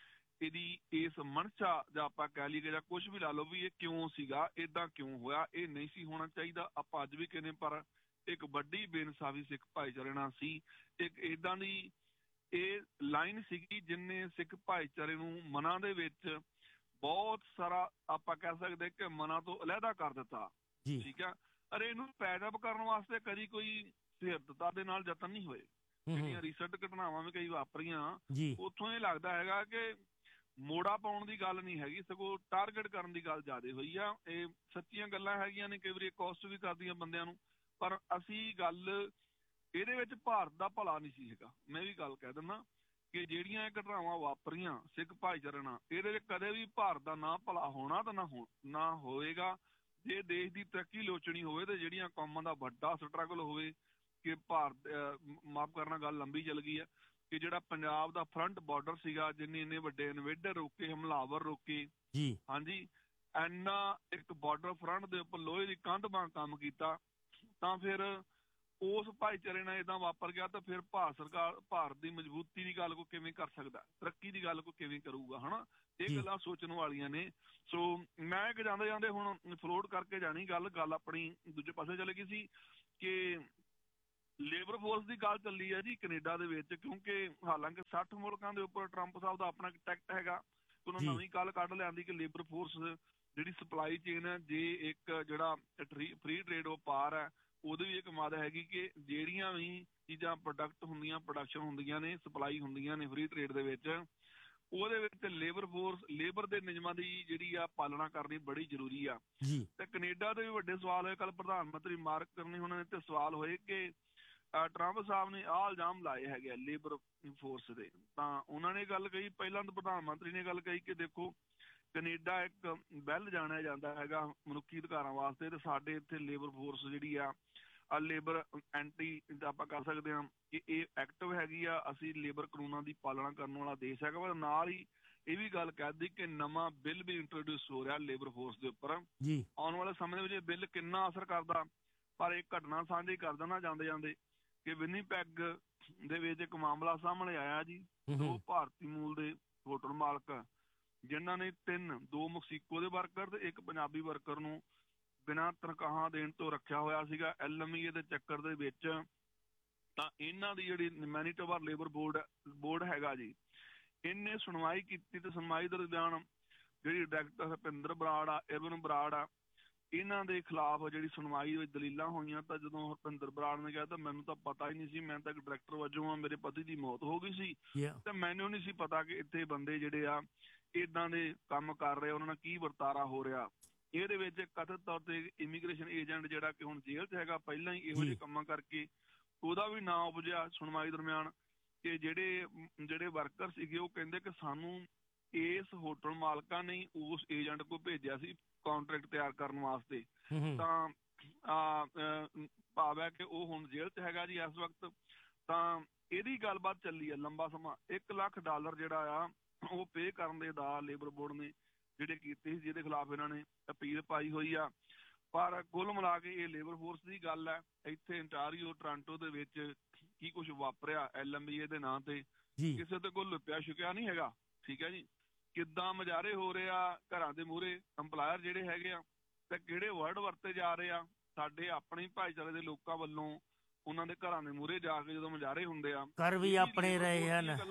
ਇਹਦੀ ਇਸ ਮਨਸ਼ਾ ਜਾਂ ਆਪਾਂ ਕਹਿ ਲਈਏ ਜਾਂ ਕੁਛ ਵੀ ਲਾ ਲਓ ਵੀ ਇਹ ਕਿਉਂ ਸੀਗਾ, ਏਦਾਂ ਕਿਉਂ ਹੋਇਆ, ਇਹ ਨਹੀਂ ਸੀ ਹੋਣਾ ਚਾਹੀਦਾ। ਆਪਾਂ ਅੱਜ ਵੀ ਕਹਿੰਦੇ, ਪਰ ਇੱਕ ਵੱਡੀ ਬੇਇਨਸਾਫੀ ਸਿੱਖ ਭਾਈਚਾਰੇ ਨਾਲ ਸੀ। ਇੱਕ ਏਦਾਂ ਦੀ ਇਹ ਲਾਈਨ ਸੀਗੀ ਜਿਹਨੇ ਸਿੱਖ ਭਾਈਚਾਰੇ ਨੂੰ ਮਨਾਂ ਦੇ ਵਿੱਚ ਬਹੁਤ ਸਾਰਾ ਆਪਾਂ ਕਹਿ ਸਕਦੇ ਕਿ ਮਨਾਂ ਤੋਂ ਅਲੱਗਾ ਕਰ ਦਿੱਤਾ, ਠੀਕ ਆ। ਅਰੇ ਇਹਨੂੰ ਪੈਦਅਪ ਕਰਨ ਵਾਸਤੇ ਕਦੀ ਕੋਈ ਸਿਰਦਤਾ ਦੇ ਨਾਲ ਯਤਨ ਨਹੀਂ ਹੋਏ। ਜਿਹੜੀਆਂ ਰੀਸੈਂਟ ਘਟਨਾਵਾਂ ਵੀ ਕਈ ਵਾਪਰੀਆਂ, ਉੱਥੋਂ ਇਹ ਲੱਗਦਾ ਹੈਗਾ ਕਿ ਮੋੜਾ ਪਾਉਣ ਦੀ ਗੱਲ ਨਹੀਂ ਹੈਗੀ, ਸਗੋਂ ਟਾਰਗੇਟ ਕਰਨ ਦੀ ਗੱਲ ਜ਼ਿਆਦਾ ਹੋਈ ਆ। ਇਹ ਸੱਚੀਆਂ ਗੱਲਾਂ ਹੈਗੀਆਂ ਨੇ, ਕਈ ਵਾਰੀ ਕੋਸਟ ਵੀ ਕਰਦੀਆਂ ਬੰਦਿਆਂ ਨੂੰ, ਪਰ ਅਸੀਂ ਗੱਲ ਇਹਦੇ ਵਿੱਚ ਭਾਰਤ ਦਾ ਭਲਾ ਨਹੀਂ ਸੀ ਹੈਗਾ। ਮੈਂ ਵੀ ਗੱਲ ਕਹਿ ਦਿੰਦਾ ਕਿ ਜਿਹੜੀਆਂ ਇਹ ਘਟਨਾਵਾਂ ਵਾਪਰੀਆਂ ਸਿੱਖ ਭਾਈਚਾਰੇ ਨਾਲ, ਇਹਦੇ ਵਿੱਚ ਕਦੇ ਵੀ ਭਾਰਤ ਦਾ ਨਾ ਭਲਾ ਹੋਣਾ ਤਾਂ ਨਾ ਹੋਏਗਾ। ਜੇ ਦੇਸ਼ ਦੀ ਤਰੱਕੀ ਲੋਚਣੀ ਹੋਵੇ ਤੇ ਜਿਹੜੀਆਂ ਕੌਮਾਂ ਦਾ ਵੱਡਾ ਸਟਰਗਲ ਹੋਵੇ ਕਿ ਭਾਰਤ, ਮਾਫ ਕਰਨਾ ਗੱਲ ਲੰਬੀ ਚੱਲ ਗਈ ਆ, ਕਿ ਜਿਹੜਾ ਪੰਜਾਬ ਦਾ ਫਰੰਟ ਬਾਰਡਰ ਸੀਗਾ, ਜਿੰਨੇ ਇੰਨੇ ਵੱਡੇ ਇਨਵੇਡਰ ਰੋਕੇ, ਹਮਲਾਵਰ ਰੋਕੇ, ਹਾਂਜੀ, ਇੰਨਾ ਇੱਕ ਬਾਰਡਰ ਫਰੰਟ ਦੇ ਉੱਪਰ ਲੋਹੇ ਦੀ ਕੰਧ ਵਾਂਗ ਕੰਮ ਕੀਤਾ, ਤਾਂ ਫਿਰ ਉਸ ਭਾਈਚਾਰੇ ਨਾਲ ਏਦਾਂ ਵਾਪਰ ਗਿਆ ਤਾਂ ਫਿਰ ਭਾਰਤ ਸਰਕਾਰ ਭਾਰਤ ਦੀ ਮਜ਼ਬੂਤੀ ਦੀ ਗੱਲ ਕੋਈ ਕਿਵੇਂ ਕਰ ਸਕਦਾ, ਤਰੱਕੀ ਦੀ ਗੱਲ ਕੋਈ ਕਿਵੇਂ ਕਰੂਗਾ, ਹਨਾ। ਇਹ ਗੱਲਾਂ ਸੋਚਣ ਵਾਲੀਆਂ ਨੇ। ਸੋ ਮੈਂ ਇੱਕ ਜਾਂਦੇ ਜਾਂਦੇ ਹੁਣ ਫਲੋਟ ਕਰਕੇ ਜਾਣੀ ਗੱਲ ਆਪਣੀ ਦੂਜੇ ਪਾਸੇ ਚਲੇ ਗਈ ਸੀ ਕਿ ਲੇਬਰ ਫੋਰਸ ਦੀ ਗੱਲ ਚੱਲੀ ਹੈ ਜੀ ਕੈਨੇਡਾ ਦੇ ਵਿੱਚ, ਕਿਉਂਕਿ ਹਾਲਾਂਕਿ 60 ਮੁਲਕਾਂ ਦੇ ਉੱਪਰ ਟਰੰਪ ਸਾਹਿਬ ਦਾ ਆਪਣਾ ਟੈਕਟ ਹੈਗਾ, ਉਹਨਾਂ ਨਵੀਂ ਗੱਲ ਕੱਢ ਲਿਆਂਦੀ ਕਿ ਲੇਬਰ ਫੋਰਸ ਜਿਹੜੀ ਸਪਲਾਈ ਚੇਨ ਹੈ, ਜੇ ਇੱਕ ਜਿਹੜਾ ਫ੍ਰੀ ਟ੍ਰੇਡ ਵਪਾਰ ਹੈ, ਉਹਦੇ ਵੀ ਇੱਕ ਮਦ ਹੈਗੀ ਕਿ ਜਿਹੜੀਆਂ ਵੀ ਚੀਜ਼ਾਂ ਪ੍ਰੋਡਕਟ ਹੁੰਦੀਆਂ, ਪ੍ਰੋਡਕਸ਼ਨ ਹੁੰਦੀਆਂ ਨੇ, ਸਪਲਾਈ ਹੁੰਦੀਆਂ ਨੇ ਫ੍ਰੀ ਟ੍ਰੇਡ ਦੇ ਵਿੱਚ, ਉਹਦੇ ਵਿੱਚ ਲੇਬਰ ਫੋਰਸ, ਲੇਬਰ ਦੇ ਨਿਯਮਾਂ ਦੀ ਜਿਹੜੀ ਆ ਪਾਲਣਾ ਕਰਨੀ ਬੜੀ ਜ਼ਰੂਰੀ ਆ। ਤੇ ਕੈਨੇਡਾ ਦੇ ਵੀ ਵੱਡੇ ਸਵਾਲ ਹੋਏ, ਕੱਲ ਪ੍ਰਧਾਨ ਮੰਤਰੀ ਮਾਰਕ ਕਰਨੀ ਉਹਨਾਂ ਨੇ ਤੇ ਸਵਾਲ ਹੋਏ ਕਿ ਟਰੰਪ ਸਾਹਿਬ ਨੇ ਆਹ ਇਲਜ਼ਾਮ ਲਾਏ ਹੈਗੇ ਆ ਲੇਬਰ ਫੋਰਸ ਦੇ, ਤਾਂ ਉਹਨਾਂ ਨੇ ਗੱਲ ਕਹੀ, ਪਹਿਲਾਂ ਤਾਂ ਪ੍ਰਧਾਨ ਮੰਤਰੀ ਨੇ ਗੱਲ ਕਹੀ ਕਿ ਦੇਖੋ ਕੈਨੇਡਾ ਇੱਕ ਬਿੱਲ ਜਾਣਿਆ ਜਾਂਦਾ ਹੈਗਾ ਮਨੁੱਖੀ ਅਧਿਕਾਰਾਂ ਵਾਸਤੇ, ਤੇ ਸਾਡੇ ਇੱਥੇ ਲੇਬਰ ਫੋਰਸ ਜਿਹੜੀ ਆ ਲੇਬਰ ਐਂਟੀ ਆਪਾਂ ਕਰ ਸਕਦੇ ਹਾਂ ਕਿ ਇਹ ਐਕਟਿਵ ਹੈਗੀ ਆ, ਅਸੀਂ ਲੇਬਰ ਕਾਨੂੰਨਾਂ ਦੀ ਪਾਲਣਾ ਕਰਨ ਵਾਲਾ ਦੇਸ਼ ਹੈਗਾ। ਪਰ ਨਾਲ ਹੀ ਇਹ ਵੀ ਗੱਲ ਕਹਿ ਕਿ ਨਵਾਂ ਬਿੱਲ ਵੀ ਇੰਟਰੋਡਿਊਸ ਹੋ ਰਿਹਾ ਲੇਬਰ ਫੋਰਸ ਦੇ ਉੱਪਰ, ਆਉਣ ਵਾਲੇ ਸਮੇਂ ਦੇ ਵਿੱਚ ਇਹ ਬਿੱਲ ਕਿੰਨਾ ਅਸਰ ਕਰਦਾ। ਪਰ ਇੱਕ ਘਟਨਾ ਸਾਂਝੀ ਕਰ ਦੇਣਾ ਜਾਂਦੇ ਜਾਂਦੇ ਕਿ ਵਿਨੀਪੈਗ ਦੇ ਵਿੱਚ ਇੱਕ ਮਾਮਲਾ ਸਾਹਮਣੇ ਆਇਆ ਜੀ, 2 ਭਾਰਤੀ ਮੂਲ ਦੇ ਹੋਟਲ ਮਾਲਕ ਜਿਨ੍ਹਾਂ ਨੇ 2 ਮੈਕਸੀਕੋ ਦੇ ਵਰਕਰ ਤੇ ਇੱਕ ਪੰਜਾਬੀ ਵਰਕਰ ਨੂੰ ਬਿਨਾਂ ਤਨਖਾਹਾਂ ਦੇਣ ਤੋਂ ਰੱਖਿਆ ਹੋਇਆ ਸੀਗਾ LME ਦੇ ਚੱਕਰ ਦੇ ਵਿੱਚ। ਤਾਂ ਇਹਨਾਂ ਦੀ ਜਿਹੜੀ ਮੈਨੀਟੋਬਾ ਲੇਬਰ ਬੋਰਡ ਹੈਗਾ ਜੀ, ਇਹਨੇ ਸੁਣਵਾਈ ਕੀਤੀ ਤੇ ਸੁਣਵਾਈ ਦਰਮਿਆਨ ਜਿਹੜੀ ਡਾਇਰੈਕਟਰ ਹਰਪਿੰਦਰ ਬਰਾੜ ਆ, ਇਰਵਿਨ ਬਰਾੜ ਆ, ਇਹਨਾਂ ਦੇ ਖਿਲਾਫ ਜਿਹੜੀ ਸੁਣਵਾਈ ਵਿੱਚ ਦਲੀਲਾਂ ਹੋਈਆਂ। ਤਾਂ ਜਦੋਂ ਹਰਪਿੰਦਰ ਬਰਾੜ ਨੇ ਕਿਹਾ ਤਾਂ ਮੈਨੂੰ ਤਾਂ ਪਤਾ ਹੀ ਨਹੀਂ ਸੀ, ਮੈਂ ਤਾਂ ਇੱਕ ਡਾਇਰੈਕਟਰ ਵਜੋਂ ਆ, ਮੇਰੇ ਪਤੀ ਦੀ ਮੌਤ ਹੋ ਗਈ ਸੀ ਤੇ ਮੈਨੂੰ ਨਹੀਂ ਸੀ ਪਤਾ ਕਿ ਇੱਥੇ ਬੰਦੇ ਜਿਹੜੇ ਆ ਏਦਾਂ ਦੇ ਕੰਮ ਕਰ ਰਹੇ, ਉਹਨਾਂ ਨਾਲ ਕੀ ਵਰਤਾਰਾ ਹੋ ਰਿਹਾ। ਇਹਦੇ ਵਿੱਚ ਕਥਿਤ ਤੌਰ ਤੇ ਇਮੀਗ੍ਰੇਸ਼ਨ ਏਜੰਟ ਜਿਹੜਾ ਕਿ ਹੁਣ ਜੇਲ੍ਹ 'ਚ ਹੈਗਾ, ਪਹਿਲਾਂ ਹੀ ਇਹੋ ਜਿਹੇ ਕੰਮਾਂ ਕਰਕੇ ਉਹਦਾ ਵੀ ਨਾਂ ਉਪਜਿਆ ਸੁਣਵਾਈ ਦਰਮਿਆਨ ਕਿ ਜਿਹੜੇ ਵਰਕਰ ਸੀਗੇ ਉਹ ਕਹਿੰਦੇ ਕਿ ਸਾਨੂੰ ਇਸ ਹੋਟਲ ਮਾਲਕਾਂ ਨੇ ਉਸ ਏਜੰਟ ਕੋਲ ਭੇਜਿਆ ਸੀ ਕੰਟਰੈਕਟ ਤਿਆਰ ਕਰਨ ਵਾਸਤੇ। ਤਾਂ ਭਾਵ ਹੈ ਕਿ ਉਹ ਹੁਣ ਜੇਲ੍ਹ 'ਚ ਹੈਗਾ ਜੀ ਇਸ ਵਕਤ। ਤਾਂ ਇਹਦੀ ਗੱਲਬਾਤ ਚੱਲੀ ਆ ਲੰਬਾ ਸਮਾਂ, $1 ਲੱਖ ਜਿਹੜਾ ਆ ਉਹ ਪੇ ਕਰਨ ਦੇ ਦਾ ਲੇਬਰ ਬੋਰਡ ਨੇ ਜਿਹੜੇ ਕੀਤੇ ਸੀ, ਜਿਹਦੇ ਖਿਲਾਫ ਇਹਨਾਂ ਨੇ ਅਪੀਲ ਪਾਈ ਹੋਈ ਆ। ਪਰ ਕੁੱਲ ਮਿਲਾ ਕੇ ਇਹ ਲੇਬਰ ਫੋਰਸ ਦੀ ਗੱਲ ਹੈ। ਇੱਥੇ ਇੰਟਾਰੀਓ ਟੋਰਾਂਟੋ ਦੇ ਵਿੱਚ ਕੀ ਕੁਛ ਵਾਪਰਿਆ LME ਦੇ ਨਾਂ ਤੇ, ਕਿਸੇ ਤੇ ਕੋਈ ਲੁੱਟਿਆ ਛੁਕਿਆ ਨਹੀਂ ਹੈਗਾ, ਠੀਕ ਹੈ ਜੀ। ਕਿੱਦਾਂ ਮੁਜ਼ਾਹਰੇ ਹੋ ਰਹੇ ਆ ਘਰਾਂ ਦੇ ਮੂਹਰੇ ਅੰਪਲਾਇਰ ਜਿਹੜੇ ਹੈਗੇ ਆ, ਤੇ ਕਿਹੜੇ ਵਰਡ ਵਰਤੇ ਜਾ ਰਹੇ ਆ ਸਾਡੇ ਆਪਣੇ ਭਾਈਚਾਰੇ ਦੇ ਲੋਕਾਂ ਵੱਲੋਂ ਉਹਨਾਂ ਦੇ ਘਰਾਂ ਦੇ ਮੂਹਰੇ ਜਾ ਕੇ ਜਦੋਂ ਮੁਜ਼ਾਹਰੇ ਹੁੰਦੇ ਆ। ਕਰ ਵੀ ਆਪਣੇ ਰਹੇ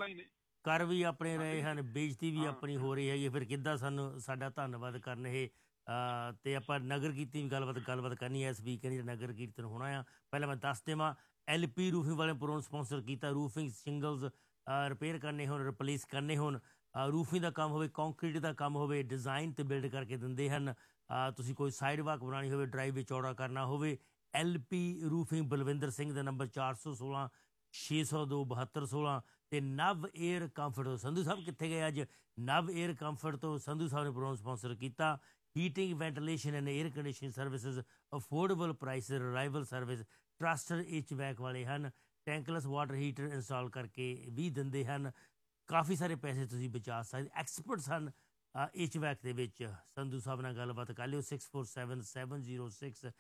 ਹਨ, ਬੇਇੱਜ਼ਤੀ ਵੀ ਆਪਣੀ ਹੋ ਰਹੀ ਹੈਗੀ, ਫਿਰ ਕਿੱਦਾਂ ਸਾਡਾ ਧੰਨਵਾਦ ਕਰਨ ਇਹ। ਤੇ ਆਪਾਂ ਨਗਰ ਕੀਰਤਨ ਵੀ ਗੱਲਬਾਤ ਕਰਨੀ ਹੈ ਇਸ ਵੀਕਐਂਡ, ਜਿਹੜਾ ਨਗਰ ਕੀਰਤਨ ਹੋਣਾ ਆ। ਪਹਿਲਾਂ ਮੈਂ ਦੱਸ ਦੇਵਾਂ, LP ਰੂਫਿੰਗ ਵਾਲੇ ਪ੍ਰੋਗਰਾਮ ਸਪਾਂਸਰ ਕੀਤਾ। ਰੂਫਿੰਗ ਸ਼ਿੰਗਲਸ ਰਿਪੇਅਰ ਕਰਨੇ ਹੋਣ, ਰਿਪਲੇਸ ਕਰਨੇ ਹੋਣ ਰੂਫਿੰਗ ਦਾ ਕੰਮ ਹੋਵੇ, ਕੰਕਰੀਟ ਦਾ ਕੰਮ ਹੋਵੇ, ਡਿਜ਼ਾਈਨ ਤੇ ਬਿਲਡ ਕਰਕੇ ਦਿੰਦੇ ਹਨ। ਤੁਸੀਂ ਕੋਈ ਸਾਈਡ ਵਾਕ ਬਣਾਉਣੀ ਹੋਵੇ, ਡਰਾਈਵੇ ਚੌੜਾ ਕਰਨਾ ਹੋਵੇ, LP ਰੂਫਿੰਗ ਬਲਵਿੰਦਰ ਸਿੰਘ ਦਾ ਨੰਬਰ 416 602 7216 ਤੇ ਨਵ 에ਅਰ ਕੰਫਰਟ ਤੋਂ ਸੰਧੂ ਸਾਹਿਬ ਕਿੱਥੇ ਗਏ ਅੱਜ? ਨਵ 에ਅਰ ਕੰਫਰਟ ਤੋਂ ਸੰਧੂ ਸਾਹਿਬ ਨੇ ਪ੍ਰੋਗਰਾਮ ਸਪਾਂਸਰ ਕੀਤਾ। Heating, ventilation and air conditioning services, affordable price, reliable service, trusted HVAC ਵਾਲੇ ਹਨ। ਟੈਂਕਲੈਸ ਵਾਟਰ ਹੀਟਰ ਇੰਸਟਾਲ ਕਰਕੇ ਵੀ ਦਿੰਦੇ ਹਨ। ਕਾਫੀ ਸਾਰੇ ਪੈਸੇ ਤੁਸੀਂ ਬਚਾ ਸਕਦੇ। ਐਕਸਪਰਟਸ ਹਨ HVAC ਦੇ ਵਿੱਚ। ਸੰਧੂ ਸਾਹਿਬ ਨਾਲ ਗੱਲਬਾਤ ਕਰ ਲਿਓ 647 706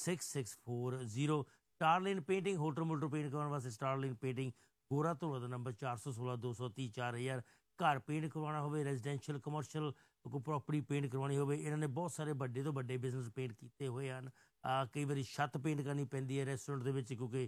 6640। ਸਟਾਰਲਾਈਨ ਪੇਂਟਿੰਗ, ਹੋਟਲ ਮੋਟਰ ਪੇਂਟ ਕਰਵਾਉਣ ਵਾਸਤੇ ਸਟਾਰਲਾਈਨ ਪੇਂਟਿੰਗ, ਗੋਰਾ ਧੋਲਾ ਦਾ ਨੰਬਰ 416 230 4000। ਘਰ ਪੇਂਟ ਕਰਵਾਉਣਾ ਹੋਵੇ, ਰੈਜ਼ੀਡੈਂਸ਼ੀਅਲ, ਕਮਰਸ਼ੀਅਲ, ਕੋਈ ਪ੍ਰੋਪਰਟੀ ਪੇਂਟ ਕਰਵਾਉਣੀ ਹੋਵੇ, ਇਹਨਾਂ ਨੇ ਬਹੁਤ ਸਾਰੇ ਵੱਡੇ ਤੋਂ ਵੱਡੇ ਬਿਜ਼ਨਸ ਪੇਂਟ ਕੀਤੇ ਹੋਏ ਹਨ। ਕਈ ਵਾਰੀ ਛੱਤ ਪੇਂਟ ਕਰਨੀ ਪੈਂਦੀ ਹੈ ਰੈਸਟੋਰੈਂਟ ਦੇ ਵਿੱਚ, ਕਿਉਂਕਿ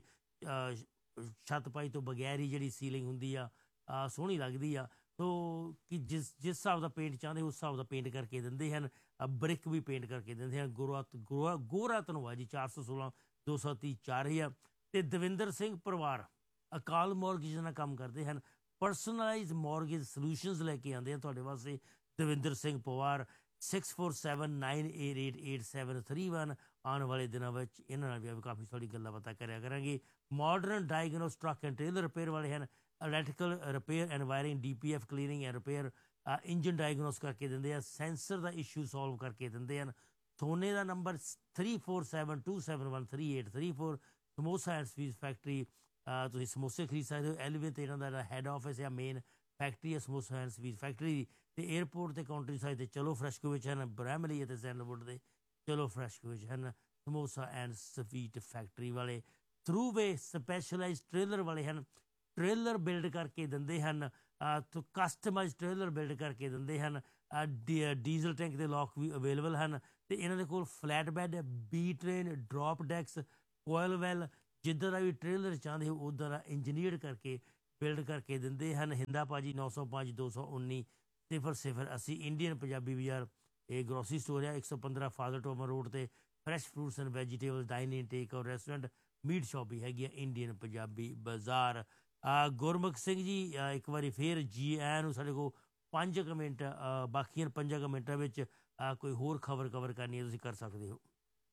ਛੱਤ ਪਾਈ ਤੋਂ ਬਗੈਰ ਹੀ ਜਿਹੜੀ ਸੀਲਿੰਗ ਹੁੰਦੀ ਆ ਸੋਹਣੀ ਲੱਗਦੀ ਆ। ਸੋ ਕਿ ਜਿਸ ਹਿਸਾਬ ਦਾ ਪੇਂਟ ਚਾਹੁੰਦੇ ਉਸ ਹਿਸਾਬ ਦਾ ਪੇਂਟ ਕਰਕੇ ਦਿੰਦੇ ਹਨ। ਬ੍ਰਿਕ ਵੀ ਪੇਂਟ ਕਰਕੇ ਦਿੰਦੇ ਹਨ। ਗੋਰਾ ਧਨਵਾ ਜੀ 416 230 4000। ਅਤੇ ਦਵਿੰਦਰ ਸਿੰਘ ਪਰਿਵਾਰ ਅਕਾਲ ਮੌਰਗੇਜ ਨਾਲ ਕੰਮ ਕਰਦੇ ਹਨ। ਪਰਸਨਲਾਈਜ਼ ਮੌਰਗੇਜ ਸੋਲਿਊਸ਼ਨਸ ਲੈ ਕੇ ਆਉਂਦੇ ਹਨ ਤੁਹਾਡੇ ਵਾਸਤੇ। ਦਵਿੰਦਰ ਸਿੰਘ ਪਰਿਵਾਰ 647 988 8731। ਆਉਣ ਵਾਲੇ ਦਿਨਾਂ ਵਿੱਚ ਇਹਨਾਂ ਨਾਲ ਵੀ ਕਾਫੀ ਸਾਰੀ ਗੱਲਾਂ ਬਾਤਾਂ ਕਰਿਆ ਕਰਾਂਗੇ। Modern diagnose truck and trailer repair ਵਾਲੇ ਹਨ। Electrical repair and wiring, DPF cleaning and repair, engine diagnose ਕਰਕੇ ਦਿੰਦੇ ਆ। ਸੈਂਸਰ ਦਾ ਇਸ਼ੂ ਸੋਲਵ ਕਰਕੇ ਦਿੰਦੇ ਹਨ। ਸੋਨੇ ਦਾ number 347 271 3834। Samosa and sweet factory, ਤੁਸੀਂ ਸਮੋਸੇ ਖਰੀਦ ਸਕਦੇ ਹੋ। ਐਲਵੇ 'ਤੇ ਇਹਨਾਂ ਦਾ ਹੈੱਡ ਆਫਿਸ ਜਾਂ ਮੇਨ ਫੈਕਟਰੀ ਹੈ ਸਮੋਸਾ ਐਂਡ ਸਵੀਟ ਫੈਕਟਰੀ ਦੀ। ਅਤੇ ਏਅਰਪੋਰਟ 'ਤੇ ਕਾਊਂਟਰੀ ਸਾਈਡ 'ਤੇ ਚਲੋ ਫਰੈਸ਼ਕੋ ਵਿੱਚ ਹਨ। ਬ੍ਰੈਮਲੀ ਅਤੇ ਸੈਂਡਲਵੁੱਡ ਦੇ ਚਲੋ ਫਰੈਸ਼ਕੋ ਵਿੱਚ ਹਨ ਸਮੋਸਾ ਐਂਡ ਸਵੀਟ ਫੈਕਟਰੀ ਵਾਲੇ। ਥਰੂਵੇ ਸਪੈਸ਼ਲਾਈਜ਼ ਟ੍ਰੇਲਰ ਵਾਲੇ ਹਨ। ਟ੍ਰੇਲਰ ਬਿਲਡ ਕਰਕੇ ਦਿੰਦੇ ਹਨ। ਕਸਟਮਾਈਜ਼ ਟ੍ਰੇਲਰ ਬਿਲਡ ਕਰਕੇ ਦਿੰਦੇ ਹਨ। ਡੀਜ਼ਲ ਟੈਂਕ ਦੇ ਲੋਕ ਵੀ ਅਵੇਲੇਬਲ ਹਨ। ਅਤੇ ਇਹਨਾਂ ਦੇ ਕੋਲ flat bed, B train, drop ਡੈਕਸ, ਕੋਇਲ ਵੈਲ, ਜਿੱਦਾਂ ਦਾ ਵੀ ਟ੍ਰੇਲਰ ਚਾਹੁੰਦੇ ਹੋ ਉੱਦਾਂ ਦਾ ਇੰਜੀਨੀਅਰ ਕਰਕੇ ਬਿਲਡ ਕਰਕੇ ਦਿੰਦੇ ਹਨ। ਹਿੰਦਾ ਭਾਜੀ 905 219 0080। ਇੰਡੀਅਨ ਪੰਜਾਬੀ ਬਾਜ਼ਾਰ ਇਹ ਗਰੋਸਰੀ ਸਟੋਰ ਆ 115 ਫਾਦਰ ਟੋਮਰ ਰੋਡ 'ਤੇ। Fresh fruits and vegetable, dining, take out restaurant, meat shop ਵੀ ਹੈਗੀ ਆ ਇੰਡੀਅਨ ਪੰਜਾਬੀ ਬਾਜ਼ਾਰ। ਗੁਰਮੁਖ ਸਿੰਘ ਜੀ ਇੱਕ ਵਾਰੀ ਫਿਰ ਜੀ ਆਇਆਂ ਨੂੰ। ਸਾਡੇ ਕੋਲ 5 ਮਿੰਟ ਬਾਕੀਆਂ 5 ਮਿੰਟਾਂ ਵਿੱਚ ਕੋਈ ਹੋਰ ਖਬਰ ਕਵਰ ਕਰਨੀ ਹੈ ਤੁਸੀਂ ਕਰ ਸਕਦੇ ਹੋ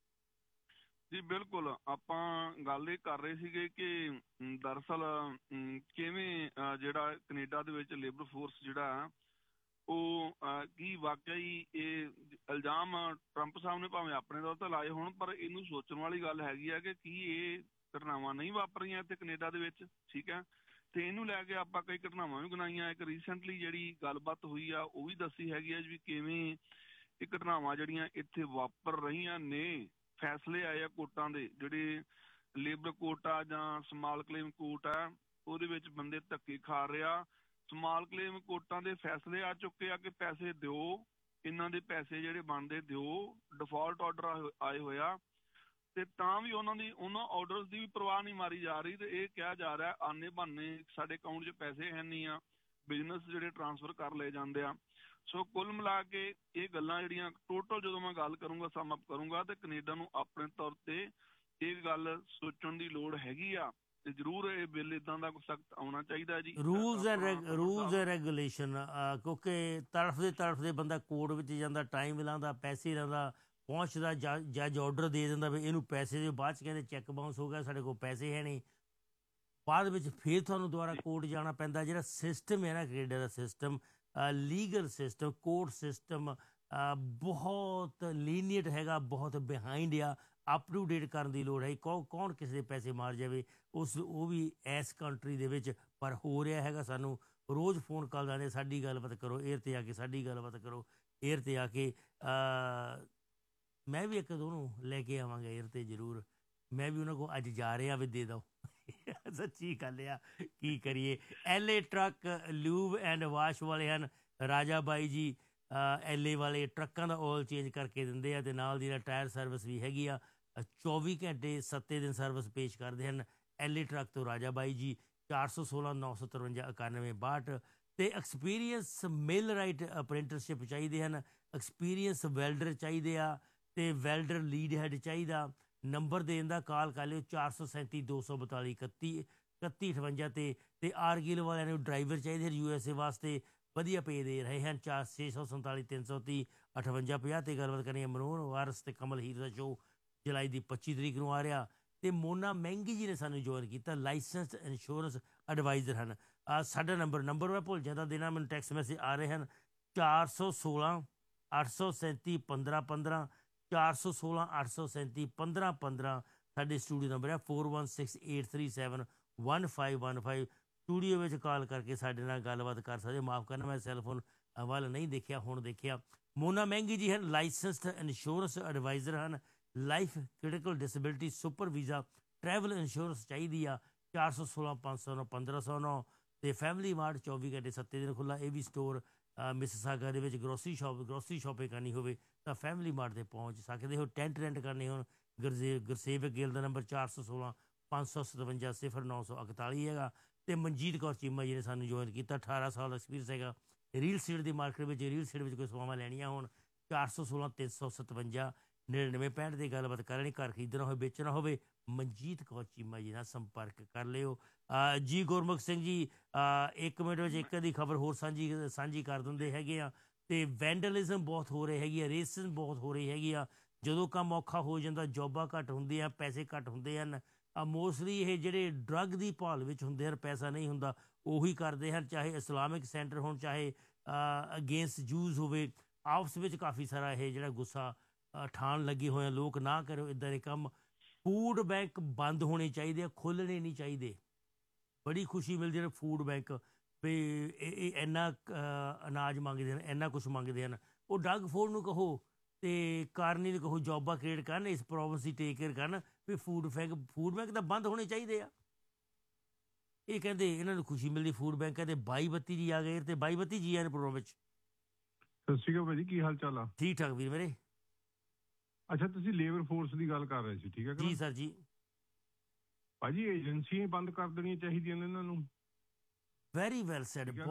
ਜੀ। ਬਿਲਕੁਲ, ਆਪਾਂ ਗੱਲ ਇਹ ਕਰ ਰਹੇ ਸੀਗੇ ਕਿ ਦਰਅਸਲ ਕਿਵੇਂ ਜਿਹੜਾ ਕੈਨੇਡਾ ਦੇ ਵਿੱਚ ਲੇਬਰ ਫੋਰਸ ਜਿਹੜਾ ਉਹ ਕੀ ਵਾਕਈ ਇਹ ਇਲਜ਼ਾਮ ਟਰੰਪ ਸਾਹਿਬ ਨੇ ਭਾਵੇਂ ਆਪਣੇ ਤੌਰ 'ਤੇ ਲਾਏ ਹੋਣ, ਪਰ ਇਹਨੂੰ ਸੋਚਣ ਵਾਲੀ ਗੱਲ ਹੈਗੀ ਆ ਕਿ ਕੀ ਇਹ ਘਟਨਾਵਾਂ ਨਹੀਂ ਵਾਪਰੀਆਂ ਇੱਥੇ ਕੈਨੇਡਾ ਦੇ ਵਿੱਚ। ਠੀਕ ਹੈ, ਤੇ ਇਹਨੂੰ ਲੈ ਕੇ ਆਪਾਂ ਕਈ ਘਟਨਾਵਾਂ ਵੀ ਗਿਣਾਈਆਂ। ਇੱਕ ਰੀਸੈਂਟਲੀ ਜਿਹੜੀ ਗੱਲਬਾਤ ਹੋਈ ਆ ਉਹ ਵੀ ਦੱਸੀ ਹੈਗੀ ਆ ਵੀ ਕਿਵੇਂ ਇਹ ਘਟਨਾਵਾਂ ਜਿਹੜੀਆਂ ਇੱਥੇ ਵਾਪਰ ਰਹੀਆਂ ਨੇ। ਫੈਸਲੇ ਆਏ ਆ ਕੋਰਟਾਂ ਦੇ, ਜਿਹੜੇ ਲੇਬਰ ਕੋਰਟ ਆ ਜਾਂ ਸਮਾਲ ਕਲੇਮ ਕੋਰਟ ਆ, ਉਹਦੇ ਵਿੱਚ ਬੰਦੇ ਧੱਕੇ ਖਾ ਰਿਹਾ। ਸਮਾਲ ਕਲੇਮ ਕੋਰਟਾਂ ਦੇ ਫੈਸਲੇ ਆ ਚੁੱਕੇ ਆ ਕਿ ਪੈਸੇ ਦਿਓ, ਇਹਨਾਂ ਦੇ ਪੈਸੇ ਜਿਹੜੇ ਬਣਦੇ ਦਿਓ। ਡਿਫਾਲਟ ਆਰਡਰ ਆਏ ਹੋਇਆ ਤੇ ਤਾਂ ਵੀ ਉਹਨਾਂ ਆਰਡਰਸ ਦੀ ਵੀ ਪਰਵਾਹ ਨਹੀਂ ਮਾਰੀ ਜਾ ਰਹੀ। ਤੇ ਇਹ ਕਿਹਾ ਜਾ ਰਿਹਾ ਆਨੇ ਬਹਾਨੇ ਸਾਡੇ ਅਕਾਊਂਟ 'ਚ ਪੈਸੇ ਹੈ ਨਹੀਂ ਆ, ਬਿਜ਼ਨਸ ਜਿਹੜੇ ਟਰਾਂਸਫਰ ਕਰ ਲਏ ਜਾਂਦੇ ਆ। ਸੋ ਕੁੱਲ ਮਿਲਾ ਕੇ ਇਹ ਗੱਲਾਂ ਜਿਹੜੀਆਂ ਟੋਟਲ ਜਦੋਂ ਮੈਂ ਗੱਲ ਕਰੂੰਗਾ, ਸਮ ਅਪ ਕਰੂੰਗਾ, ਤੇ ਕੈਨੇਡਾ ਨੂੰ ਆਪਣੇ ਤੌਰ ਤੇ ਇਹ ਗੱਲ ਸੋਚਣ ਦੀ ਲੋੜ ਹੈਗੀ ਆ। ਤੇ ਜ਼ਰੂਰ ਇਹ ਬਿੱਲ ਇਦਾਂ ਦਾ ਸਖਤ ਆਉਣਾ ਚਾਹੀਦਾ ਜੀ। ਰੂਲਸ ਐਂਡ ਰੈਗੂਲੇਸ਼ਨ, ਕਿਉਂਕਿ ਤੜਫਦੇ ਬੰਦਾ ਕੋਰਟ ਵਿੱਚ ਜਾਂਦਾ, ਟਾਈਮ ਲਾਉਂਦਾ, ਪੈਸੇ ਲਾਉਂਦਾ, ਪਹੁੰਚਦਾ, ਜੱਜ ਆਰਡਰ ਦੇ ਦਿੰਦਾ ਵੀ ਇਹਨੂੰ ਪੈਸੇ ਦੇ। ਬਾਅਦ 'ਚ ਕਹਿੰਦੇ ਚੈੱਕ ਬਾਊਂਸ ਹੋ ਗਿਆ, ਸਾਡੇ ਕੋਲ ਪੈਸੇ ਹੈ ਨਹੀਂ। ਬਾਅਦ ਵਿੱਚ ਫਿਰ ਤੁਹਾਨੂੰ ਦੁਬਾਰਾ ਕੋਰਟ ਜਾਣਾ ਪੈਂਦਾ। ਜਿਹੜਾ ਸਿਸਟਮ ਹੈ ਨਾ ਕੈਨੇਡਾ ਦਾ system, legal system, court system ਬਹੁਤ ਲੀਨੀਅਟ ਹੈਗਾ, ਬਹੁਤ ਬਿਹਾਈਂਡ ਆ। ਅਪ ਟੂ ਡੇਟ ਕਰਨ ਦੀ ਲੋੜ ਹੈ। ਕੌਣ ਕਿਸੇ ਦੇ ਪੈਸੇ ਮਾਰ ਜਾਵੇ ਉਹ ਵੀ ਇਸ ਕੰਟਰੀ ਦੇ ਵਿੱਚ, ਪਰ ਹੋ ਰਿਹਾ ਹੈਗਾ। ਸਾਨੂੰ ਰੋਜ਼ ਫੋਨ ਕਾਲ ਆਉਂਦੇ, ਸਾਡੀ ਗੱਲਬਾਤ ਕਰੋ ਏਅਰ 'ਤੇ ਆ ਕੇ, ਸਾਡੀ ਗੱਲਬਾਤ ਕਰੋ ਏਅਰ 'ਤੇ ਆ ਕੇ। ਮੈਂ ਵੀ ਇੱਕ ਦੋ ਨੂੰ ਲੈ ਕੇ ਆਵਾਂਗਾ ਏਅਰ 'ਤੇ ਜ਼ਰੂਰ। ਮੈਂ ਵੀ ਉਹਨਾਂ ਕੋਲ ਅੱਜ ਜਾ ਰਿਹਾ ਵੀ ਦੇ ਦਿਓ। ਸੱਚੀ ਗੱਲ ਆ, ਕੀ ਕਰੀਏ। LA truck lube and wash ਵਾਲੇ ਹਨ ਰਾਜਾ ਬਾਈ ਜੀ। LA ਵਾਲੇ ਟਰੱਕਾਂ ਦਾ ਆਇਲ ਚੇਂਜ ਕਰਕੇ ਦਿੰਦੇ ਆ ਅਤੇ ਨਾਲ ਦੀ ਨਾਲ ਟਾਇਰ ਸਰਵਿਸ ਵੀ ਹੈਗੀ ਆ। 24 ਘੰਟੇ 7 ਦਿਨ ਸਰਵਿਸ ਪੇਸ਼ ਕਰਦੇ ਹਨ। LA ਟਰੱਕ ਤੋਂ ਰਾਜਾ ਬਾਈ ਜੀ 416 953 91 62। ਅਤੇ ਐਕਸਪੀਰੀਅੰਸ ਮਿਲ ਰਾਈਟ ਅਪ੍ਰੈਂਟਿਸਸ਼ਿਪ ਚਾਹੀਦੇ ਹਨ। ਐਕਸਪੀਰੀਅੰਸ ਵੈਲਡਰ ਚਾਹੀਦੇ ਆ ਅਤੇ ਵੈਲਡਰ ਲੀਡ ਹੈਡ ਚਾਹੀਦਾ। ਨੰਬਰ ਦੇਣ ਦਾ ਕਾਲ ਕਰ ਲਿਓ 437 242 31 58 'ਤੇ। ਆਰਗਿਲ ਵਾਲਿਆਂ ਨੂੰ ਡਰਾਈਵਰ ਚਾਹੀਦੇ USA ਵਾਸਤੇ। ਵਧੀਆ ਪੇ ਦੇ ਰਹੇ ਹਨ। 647 330 5850 ਤੇ ਗੱਲਬਾਤ ਕਰਨੀ ਹੈ। ਮਨੋਹਰ ਵਾਰਸ ਤੇ ਕਮਲ ਹੀਰ ਦਾ ਸ਼ੋਅ ਜੁਲਾਈ ਦੀ 25 ਤਰੀਕ ਨੂੰ ਆ ਰਿਹਾ। ਤੇ ਮੋਨਾ ਮਹਿੰਗੀ ਜੀ ਨੇ ਸਾਨੂੰ ਜੁਆਇਨ ਕੀਤਾ, ਲਾਇਸੈਂਸਡ ਇੰਸ਼ੋਰੈਂਸ ਐਡਵਾਈਜ਼ਰ ਹਨ। ਸਾਡਾ ਨੰਬਰ ਮੈਂ ਭੁੱਲ ਜਾਂਦਾ ਦੇਣਾ, ਮੈਨੂੰ ਟੈਕਸਟ ਮੈਸੇਜ ਆ ਰਹੇ ਹਨ 416 837 1515 416 837 1515। ਸਾਡੇ ਸਟੂਡੀਓ ਨੰਬਰ ਹੈ 4168371515। ਸਟੂਡੀਓ ਵਿੱਚ ਕਾਲ ਕਰਕੇ ਸਾਡੇ ਨਾਲ ਗੱਲਬਾਤ ਕਰ ਸਕਦੇ। ਮਾਫ ਕਰਨਾ ਮੈਂ ਸੈੱਲਫੋਨ ਵੱਲ ਨਹੀਂ ਦੇਖਿਆ, ਹੁਣ ਦੇਖਿਆ। ਮੋਨਾ ਮਹਿੰਗੀ ਜੀ ਹਨ, ਲਾਇਸੈਂਸਡ ਇੰਸ਼ੋਰੈਂਸ ਐਡਵਾਈਜ਼ਰ ਹਨ। Life critical disability super visa travel insurance ਚਾਹੀਦੀ ਆ 416 509 1509। ਤੇ ਫੈਮਿਲੀ ਮਾਰਟ 24 ਘੰਟੇ 7 ਦਿਨ ਖੁੱਲ੍ਹਾ। ਇਹ ਵੀ ਸਟੋਰ ਮਿਸਿਸਾਗਾ ਦੇ ਵਿੱਚ ਗਰੋਸਰੀ ਸ਼ਾਪਿੰਗ ਕਰਨੀ ਹੋਵੇ ਤਾਂ ਫੈਮਿਲੀ ਮਾਰਟ 'ਤੇ ਪਹੁੰਚ ਸਕਦੇ ਹੋ। ਟੈਂਟ ਰੈਂਟ ਕਰਨੇ ਹੋਣ ਗੁਰਸੇਵਕ ਗਿੱਲ ਦਾ ਨੰਬਰ 416 557 0941 ਹੈਗਾ। ਤੇ ਮਨਜੀਤ ਕੌਰ ਚੀਮਾ ਜੀ ਨੇ ਸਾਨੂੰ ਜੁਆਇਨ ਕੀਤਾ, 18 ਸਾਲ ਦਾ ਐਕਸਪੀਰੀਅੰਸ ਹੈਗਾ। ਰੀਅਲ ਸਟੇਟ ਦੀ ਮਾਰਕੀਟ ਵਿੱਚ ਕੋਈ ਸੇਵਾਵਾਂ ਲੈਣੀਆਂ ਹੋਣ 416 357 9965 ਦੀ ਗੱਲਬਾਤ ਕਰਨੀ। ਘਰ ਖਰੀਦਣਾ ਹੋਵੇ, ਵੇਚਣਾ ਹੋਵੇ, ਮਨਜੀਤ ਕੌਰ ਚੀਮਾ ਜੀ ਨਾਲ ਸੰਪਰਕ ਕਰ ਲਿਓ। ਜੀ ਗੁਰਮੁਖ ਸਿੰਘ ਜੀ 1 ਮਿੰਟ ਵਿੱਚ ਇੱਕ ਦੀ ਖਬਰ ਹੋਰ ਸਾਂਝੀ ਕਰ ਦਿੰਦੇ ਹੈਗੇ ਆ। ਤੇ ਵੈਂਡਲਿਜ਼ਮ ਬਹੁਤ ਹੋ ਰਹੀ ਹੈਗੀ ਆ, ਰੇਸਿਜ਼ਮ ਬਹੁਤ ਹੋ ਰਹੀ ਹੈਗੀ ਆ। ਜਦੋਂ ਕੰਮ ਔਖਾ ਹੋ ਜਾਂਦਾ, ਜੋਬਾਂ ਘੱਟ ਹੁੰਦੀਆਂ, ਪੈਸੇ ਘੱਟ ਹੁੰਦੇ ਹਨ। ਮੋਸਟਲੀ ਇਹ ਜਿਹੜੇ ਡਰੱਗ ਦੀ ਭਾਲ ਵਿੱਚ ਹੁੰਦੇ ਹਨ, ਪੈਸਾ ਨਹੀਂ ਹੁੰਦਾ, ਉਹੀ ਕਰਦੇ ਹਨ। ਚਾਹੇ ਇਸਲਾਮਿਕ ਸੈਂਟਰ ਹੋਣ, ਚਾਹੇ ਅਗੇਂਸਟ ਜੂਜ਼ ਹੋਵੇ, ਆਪਸ ਵਿੱਚ ਕਾਫੀ ਸਾਰਾ ਇਹ ਜਿਹੜਾ ਗੁੱਸਾ ਠਾਣ ਲੱਗੇ ਹੋਏ ਆ ਲੋਕ, ਨਾ ਕਰੋ ਇੱਦਾਂ ਦੇ ਕੰਮ। ਫੂਡ ਬੈਂਕ ਬੰਦ ਹੋਣੇ ਚਾਹੀਦੇ ਆ, ਖੋਲ੍ਹਣੇ ਨਹੀਂ ਚਾਹੀਦੇ। ਬੜੀ ਖੁਸ਼ੀ ਮਿਲਦੀ ਹੈ ਫੂਡ ਬੈਂਕ ਵੀ ਇਹ ਇੰਨਾ ਅਨਾਜ ਮੰਗਦੇ ਹਨ, ਇੰਨਾ ਕੁਛ ਮੰਗਦੇ ਹਨ। ਉਹ ਡਰੱਗ ਫੋਰਡ ਨੂੰ ਕਹੋ ਤੇ ਕਾਰਨੀ ਨੂੰ ਕਹੋ ਜੋਬਾਂ ਕ੍ਰੀਏਟ ਕਰਨ, ਇਸ ਪ੍ਰੋਬਲਮ ਦੀ ਟੇਕ ਕੇਅਰ ਕਰਨ ਵੀ ਫੂਡ ਬੈਂਕ ਤਾਂ ਬੰਦ ਹੋਣੇ ਚਾਹੀਦੇ ਆ। ਇਹ ਕਹਿੰਦੇ ਇਹਨਾਂ ਨੂੰ ਖੁਸ਼ੀ ਮਿਲਦੀ ਫੂਡ ਬੈਂਕਾਂ ਦੇ। 22 ਜੀ ਆ ਗਏ ਤੇ 22 ਜੀ ਆ ਨੇ ਪ੍ਰੋਗਰਾਮ ਵਿੱਚ। ਸਤਿ ਸ਼੍ਰੀ ਅਕਾਲ ਭਾਜੀ, ਕੀ ਹਾਲ ਚਾਲ ਆ? ਠੀਕ ਠਾਕ ਵੀਰ ਮੇਰੇ। ਅੱਛਾ, ਤੁਸੀਂ ਲੇਬਰ ਫੋਰਸ ਦੀ ਗੱਲ ਕਰ ਰਹੇ ਸੀ, ਠੀਕ ਹੈ ਜੀ ਸਰ ਜੀ। ਭਾਜੀ ਏਜੰਸੀਆਂ ਬੰਦ ਕਰ ਦੇਣੀਆਂ ਚਾਹੀਦੀਆਂ ਨੇ ਇਹਨਾਂ ਨੂੰ। Very well sad.